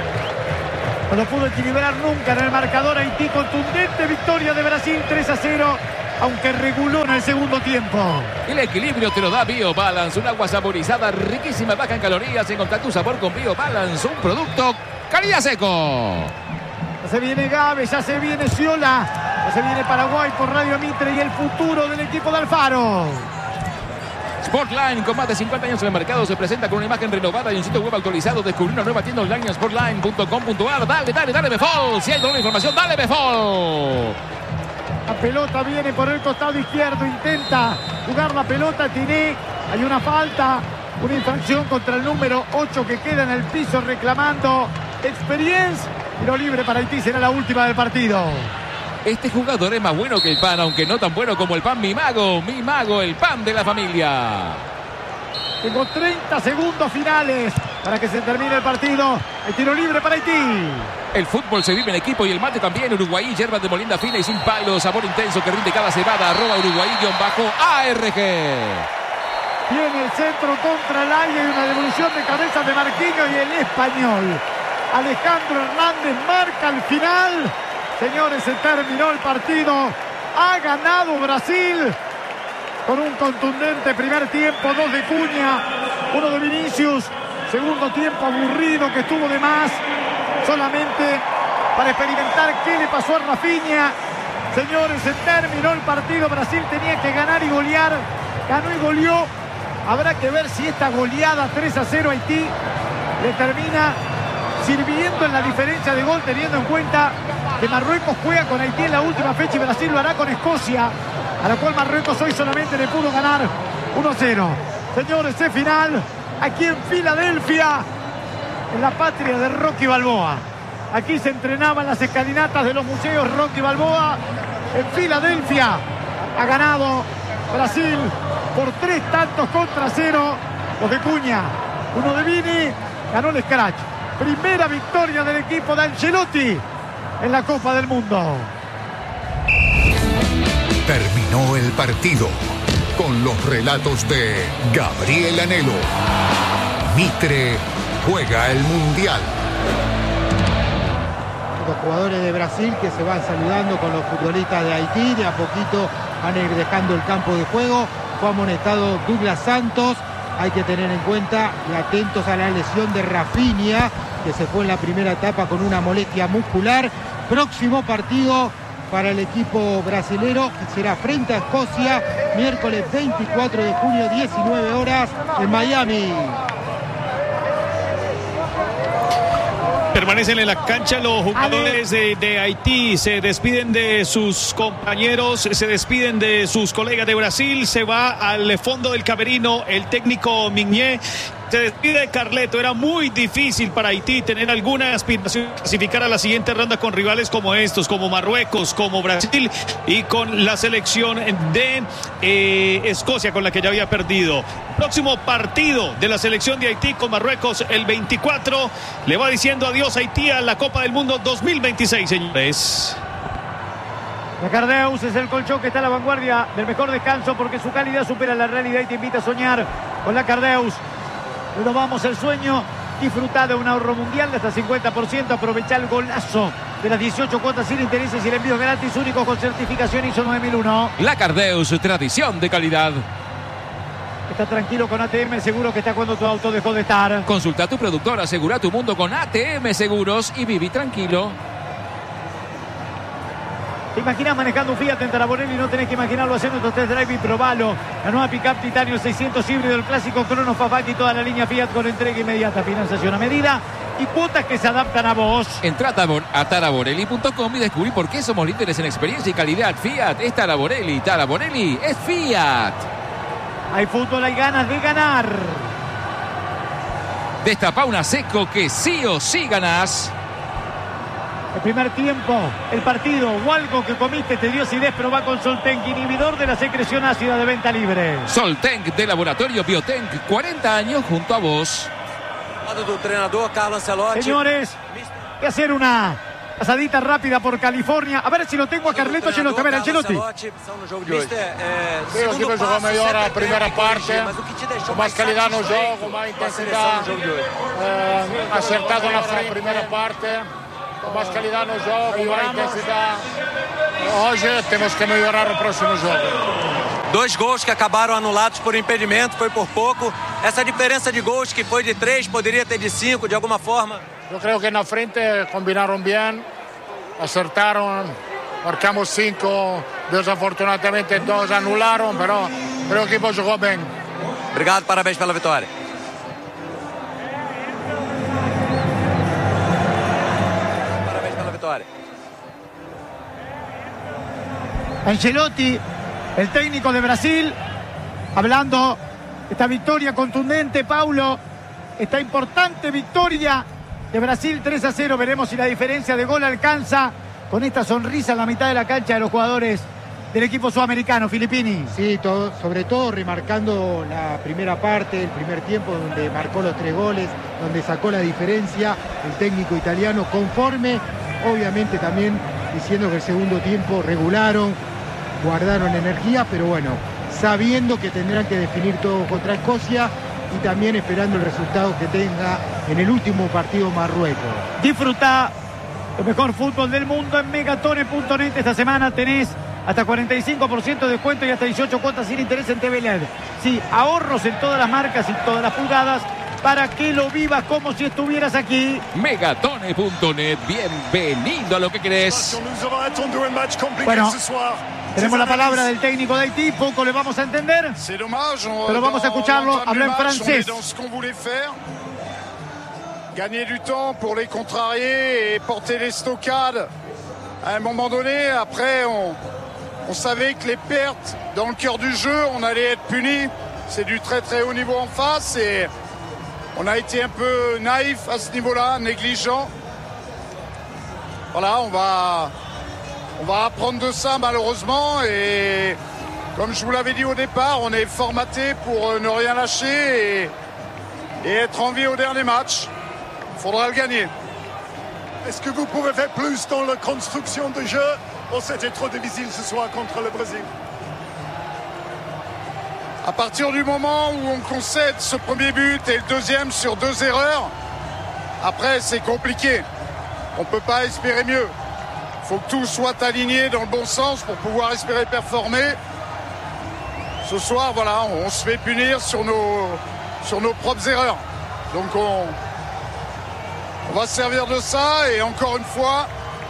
No lo pudo equilibrar nunca en el marcador Haití. Contundente victoria de Brasil tres a cero, aunque reguló en el segundo tiempo. El equilibrio te lo da BioBalance, un agua saborizada, riquísima, baja en calorías. Encontrá tu sabor con BioBalance, un producto calidad seco. Ya se viene Gávez, ya se viene Sciolà, ya se viene Paraguay por Radio Mitre y el futuro del equipo de Alfaro. Sportline, con más de cincuenta años en el mercado, se presenta con una imagen renovada y un sitio web actualizado. Descubrí una nueva tienda online en sportline punto com punto a r. Dale, dale, dale, Befol. Si hay nueva información, dale, Befol. La pelota viene por el costado izquierdo, intenta jugar la pelota, tiene, hay una falta, una infracción contra el número ocho que queda en el piso reclamando experiencia. Tiro libre para Haití, será la última del partido. Este jugador es más bueno que el pan, aunque no tan bueno como el pan Mi Mago. Mi Mago, el pan de la familia. Tengo treinta segundos finales para que se termine el partido. El tiro libre para Haití. El fútbol se vive en equipo y el mate también. Uruguay, hierbas de molienda fina y sin palo, sabor intenso que rinde cada cebada. Arroba Uruguay-A R G. Tiene el centro contra el aire y una devolución de cabeza de Marquinhos y el español Alejandro Hernández marca el final. Señores, se terminó el partido. Ha ganado Brasil con un contundente primer tiempo. Dos de Cunha, uno de Vinicius. Segundo tiempo aburrido que estuvo de más, solamente para experimentar qué le pasó a Rafinha. Señores, se terminó el partido. Brasil tenía que ganar y golear. Ganó y goleó. Habrá que ver si esta goleada tres a cero a Haití le termina sirviendo en la diferencia de gol, teniendo en cuenta que Marruecos juega con Haití en la última fecha y Brasil lo hará con Escocia, a la cual Marruecos hoy solamente le pudo ganar uno a cero. Señores, es final aquí en Filadelfia, en la patria de Rocky Balboa. Aquí se entrenaban las escalinatas de los museos Rocky Balboa. En Filadelfia ha ganado Brasil por tres tantos contra cero. Los de Cunha, uno de Vini, ganó el scratch. Primera victoria del equipo de Ancelotti en la Copa del Mundo. Terminó el partido con los relatos de Gabriel Anhelo. Mitre juega el Mundial. Los jugadores de Brasil que se van saludando con los futbolistas de Haití. De a poquito van a ir dejando el campo de juego. Fue amonestado Douglas Santos. Hay que tener en cuenta y atentos a la lesión de Rafinha, que se fue en la primera etapa con una molestia muscular. Próximo partido para el equipo brasilero será frente a Escocia, miércoles veinticuatro de junio, diecinueve horas, en Miami. Permanecen en la cancha los jugadores de, de Haití, se despiden de sus compañeros, se despiden de sus colegas de Brasil, se va al fondo del camerino el técnico Migné. Se despide Carleto. Era muy difícil para Haití tener alguna aspiración de clasificar a la siguiente ronda con rivales como estos, como Marruecos, como Brasil y con la selección de eh, Escocia, con la que ya había perdido. Próximo partido de la selección de Haití con Marruecos el veinticuatro. Le va diciendo adiós a Haití a la Copa del Mundo dos mil veintiséis, señores. La Cardeus es el colchón que está a la vanguardia del mejor descanso porque su calidad supera la realidad y te invita a soñar con la Cardeus. Renovamos el sueño, disfruta de un ahorro mundial de hasta cincuenta por ciento, aprovecha el golazo de las dieciocho cuotas sin intereses y el envío gratis único con certificación I S O nueve mil uno. La Cardeus, tradición de calidad. Está tranquilo con A T M Seguro, que está cuando tu auto dejó de estar. Consulta a tu productor, asegura tu mundo con A T M Seguros y viví tranquilo. ¿Te imaginas manejando un Fiat en Taraborelli? No tenés que imaginarlo haciendo estos test drive y probalo. La nueva pickup Titanio seiscientos híbrido, el clásico Crono Fafati y toda la línea Fiat con entrega inmediata, financiación a medida y cuotas que se adaptan a vos. Entra a taraborelli punto com y descubrí por qué somos líderes en experiencia y calidad. Fiat es Taraborelli. Taraborelli es Fiat. Hay fútbol, hay ganas de ganar. Destapa una Seco que sí o sí ganás. El primer tiempo, el partido o algo que comiste te dio acidez, pero va con Soltenc, inhibidor de la secreción ácida de venta libre. Soltenc de Laboratorio Biotenc, cuarenta años junto a vos. Señores, voy a hacer una pasadita rápida por California. A ver si lo tengo a Carleto Ancelotti. A ver, Ancelotti. Io che giocò meglio la prima parte, con más calidad no gioco, más intensidad, eh, acertado na primeira parte, com mais calidad no jogo, mais intensidade. Hoje temos que melhorar o próximo jogo. Dois gols que acabaram anulados por impedimento, foi por pouco. Essa diferença de gols que foi de três, poderia ter de cinco, de alguma forma. Eu creio que na frente combinaram bem, acertaram, marcamos cinco, desafortunadamente dois anularam, pero, pero o equipo jogou bem. Obrigado, parabéns pela vitória. Parabéns pela vitória. Ancelotti, el técnico de Brasil, hablando de esta victoria contundente, Paulo, esta importante victoria de Brasil tres a cero. Veremos si la diferencia de gol alcanza con esta sonrisa en la mitad de la cancha de los jugadores del equipo sudamericano. Filippini. Sí, todo, sobre todo remarcando la primera parte, el primer tiempo donde marcó los tres goles, donde sacó la diferencia el técnico italiano, conforme, obviamente también diciendo que el segundo tiempo regularon, guardaron energía, pero bueno, sabiendo que tendrán que definir todo contra Escocia y también esperando el resultado que tenga en el último partido Marruecos. Disfruta el mejor fútbol del mundo en megatone punto net. Esta semana tenés hasta cuarenta y cinco por ciento de descuento y hasta dieciocho cuotas sin interés en T V L E D. Sí, ahorros en todas las marcas y todas las pulgadas para que lo vivas como si estuvieras aquí. megatone punto net, bienvenido a lo que querés. Bueno, tenemos la palabra del técnico de Haití, poco le vamos a entender, pero vamos a escucharlo, habla en francés. Gagner du temps pour les contrarier et porter les stockades. À un moment donné, après, on, on savait que les pertes dans le cœur du jeu, on allait être puni. C'est du très très haut niveau en face et on a été un peu naïf à ce niveau-là, négligent. Voilà, on va, on va apprendre de ça malheureusement et comme je vous l'avais dit au départ, on est formaté pour ne rien lâcher et, et être en vie au dernier match. Il faudra le gagner. Est-ce que vous pouvez faire plus dans la construction de jeu ou c'était trop difficile ce soir contre le Brésil? À partir du moment où on concède ce premier but et le deuxième sur deux erreurs, après c'est compliqué. On ne peut pas espérer mieux. Il faut que tout soit aligné dans le bon sens pour pouvoir espérer performer. Ce soir, voilà, on se fait punir sur nos, sur nos propres erreurs. Donc on... On va se servir de ça et encore une fois,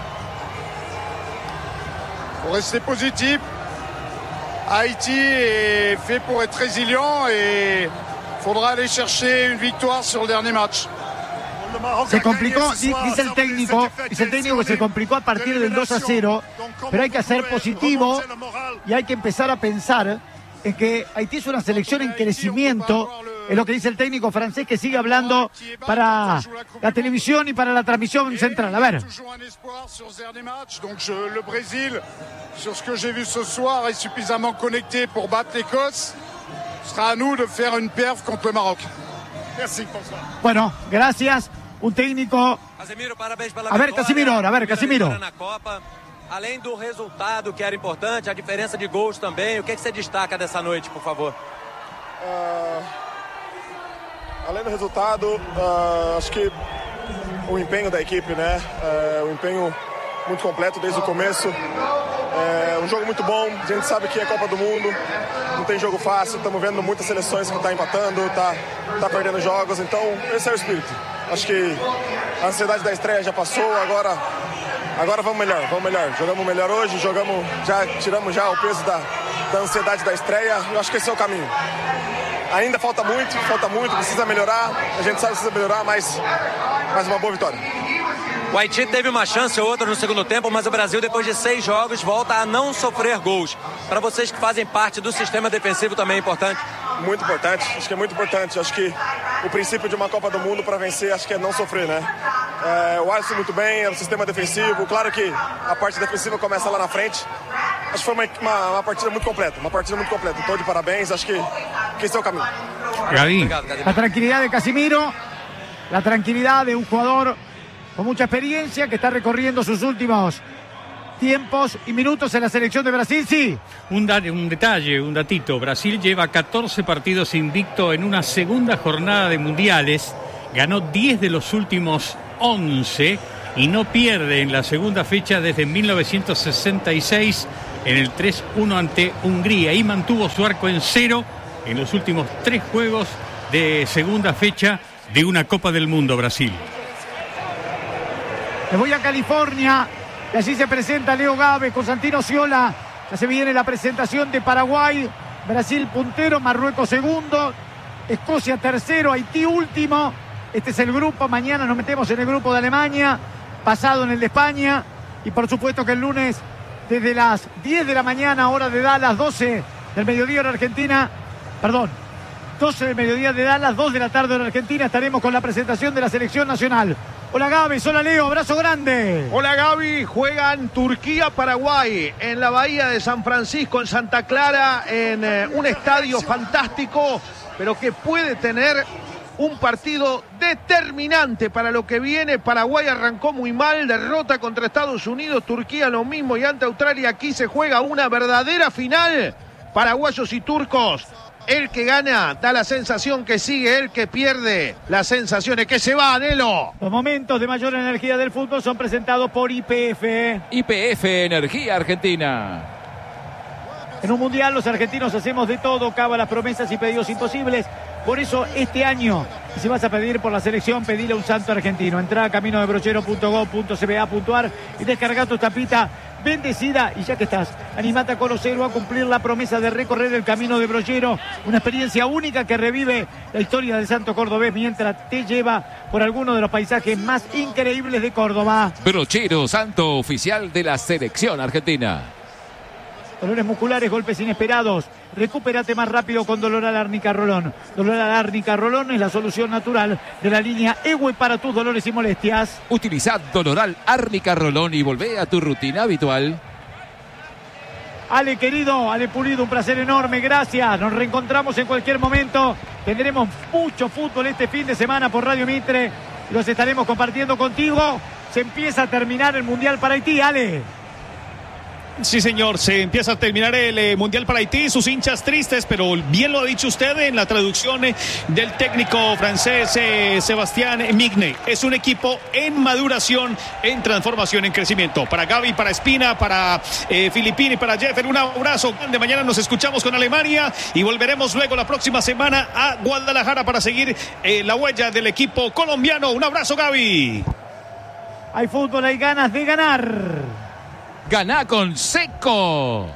il faut rester positif. Haïti est fait pour être résilient et il faudra aller chercher une victoire sur le dernier match. Se complicó, dice el técnico, dice el técnico que se complicó a partir del dos a cero, pero hay que ser positivo y hay que empezar a pensar en que Haití es una selección en crecimiento. Es lo que dice el técnico francés que sigue hablando para la televisión y para la transmisión central. A ver. Donc je, le Brésil, sur ce que j'ai vu ce soir, est suffisamment connecté pour battre l'Écosse. Ce sera à nous de faire une perf contre le Maroc. Merci. Bueno, gracias. Un técnico. A ver, Casimiro ahora, a ver, Casimiro. Além do resultado que era importante, a diferença de gols também, o que, é que você destaca dessa noite, por favor? Uh, além do resultado, uh, acho que o empenho da equipe, né? Uh, o empenho muito completo desde o começo. É um jogo muito bom, a gente sabe que é Copa do Mundo, não tem jogo fácil, estamos vendo muitas seleções que estão empatando, tá, tá perdendo jogos, então esse é o espírito. Acho que a ansiedade da estreia já passou, agora, agora vamos melhor, vamos melhor. Jogamos melhor hoje, jogamos, já tiramos já o peso da, da ansiedade da estreia, eu acho que esse é o caminho. Ainda falta muito, falta muito, precisa melhorar, a gente sabe que precisa melhorar, mas, mas uma boa vitória. O Haiti teve uma chance ou outra no segundo tempo, mas o Brasil, depois de seis jogos, volta a não sofrer gols. Para vocês que fazem parte do sistema defensivo também é importante. muito importante, acho que é muito importante. Acho que o princípio de uma Copa do Mundo para vencer, acho que é não sofrer, né? É, o Alisson muito bem, é o sistema defensivo, claro que a parte defensiva começa lá na frente. Acho que foi uma, uma, uma partida muito completa, uma partida muito completa. Então, de parabéns, acho que, que esse é o caminho. Gaby. La tranquilidad de Casimiro, la tranquilidad de un jugador con mucha experiencia que está recorriendo sus últimos tiempos y minutos en la selección de Brasil, sí. Un, da- un detalle, un datito. Brasil lleva catorce partidos invicto en una segunda jornada de mundiales. Ganó diez de los últimos once y no pierde en la segunda fecha desde mil novecientos sesenta y seis en el tres uno ante Hungría. Y mantuvo su arco en cero en los últimos tres juegos de segunda fecha de una Copa del Mundo, Brasil. Me voy a California y allí se presenta Leo Gávez con Santino Sciola. Ya se viene la presentación de Paraguay, Brasil puntero, Marruecos segundo, Escocia tercero, Haití último. Este es el grupo. Mañana nos metemos en el grupo de Alemania, pasado en el de España y por supuesto que el lunes desde las diez de la mañana, hora de Dallas, doce del mediodía hora Argentina, perdón, doce del mediodía de Dallas, dos de la tarde hora Argentina, estaremos con la presentación de la selección nacional. Hola Gaby, hola Leo, abrazo grande. Hola Gaby, juegan Turquía-Paraguay en la bahía de San Francisco, en Santa Clara, en eh, un estadio fantástico, pero que puede tener un partido determinante para lo que viene. Paraguay arrancó muy mal, derrota contra Estados Unidos, Turquía lo mismo y ante Australia aquí se juega una verdadera final. Paraguayos y turcos, el que gana da la sensación que sigue, el que pierde la sensación es que se va, Nelo. Los momentos de mayor energía del fútbol son presentados por Y P F. Y P F Energía Argentina. En un mundial los argentinos hacemos de todo, cábalas, promesas y pedidos imposibles. Por eso este año, si vas a pedir por la selección, pedile un santo argentino. Entrá a camino de brochero punto gov punto c b a punto a r y descarga tu tapita bendecida. Y ya que estás, animate a conocer o a cumplir la promesa de recorrer el camino de Brochero. Una experiencia única que revive la historia del santo cordobés mientras te lleva por alguno de los paisajes más increíbles de Córdoba. Brochero, santo oficial de la selección argentina. Dolores musculares, golpes inesperados. Recupérate más rápido con Doloral Árnica Rolón. Doloral Árnica Rolón es la solución natural de la línea E W E para tus dolores y molestias. Utilizad Doloral Árnica Rolón y volvé a tu rutina habitual. Ale querido, Ale Pulido, un placer enorme, gracias. Nos reencontramos en cualquier momento. Tendremos mucho fútbol este fin de semana por Radio Mitre. Los estaremos compartiendo contigo. Se empieza a terminar el Mundial para Haití, Ale. Sí, señor, se empieza a terminar el eh, Mundial para Haití, sus hinchas tristes, pero bien lo ha dicho usted en la traducción eh, del técnico francés eh, Sebastián Migne. Es un equipo en maduración, en transformación, en crecimiento. Para Gaby, para Espina, para eh, Filippini, para Jeffer, un abrazo grande. Mañana nos escuchamos con Alemania y volveremos luego la próxima semana a Guadalajara para seguir eh, la huella del equipo colombiano. Un abrazo, Gaby. Hay fútbol, hay ganas de ganar. Ganá con Seco.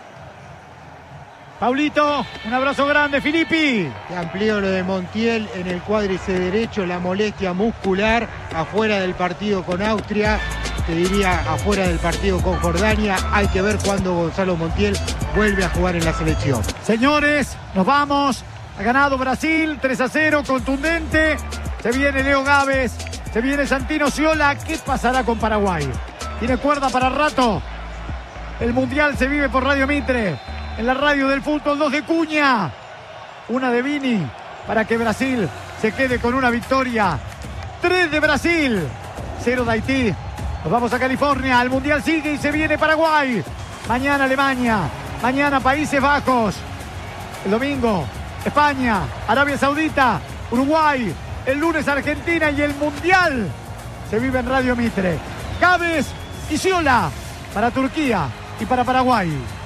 Paulito, un abrazo grande. Filippi. Te amplío lo de Montiel en el cuádriceps derecho, la molestia muscular, afuera del partido con Austria, te diría afuera del partido con Jordania. Hay que ver cuándo Gonzalo Montiel vuelve a jugar en la selección. Señores, nos vamos. Ha ganado Brasil, tres a cero, contundente. Se viene Leo Gávez, se viene Santino Sciola. ¿Qué pasará con Paraguay? Tiene cuerda para rato. El Mundial se vive por Radio Mitre. En la radio del fútbol, dos de Cuña. Una de Vini para que Brasil se quede con una victoria. Tres de Brasil, cero de Haití. Nos vamos a California. El Mundial sigue y se viene Paraguay. Mañana Alemania. Mañana Países Bajos. El domingo España, Arabia Saudita, Uruguay. El lunes Argentina y el Mundial se vive en Radio Mitre. Gávez y Sciola para Turquía y para Paraguay.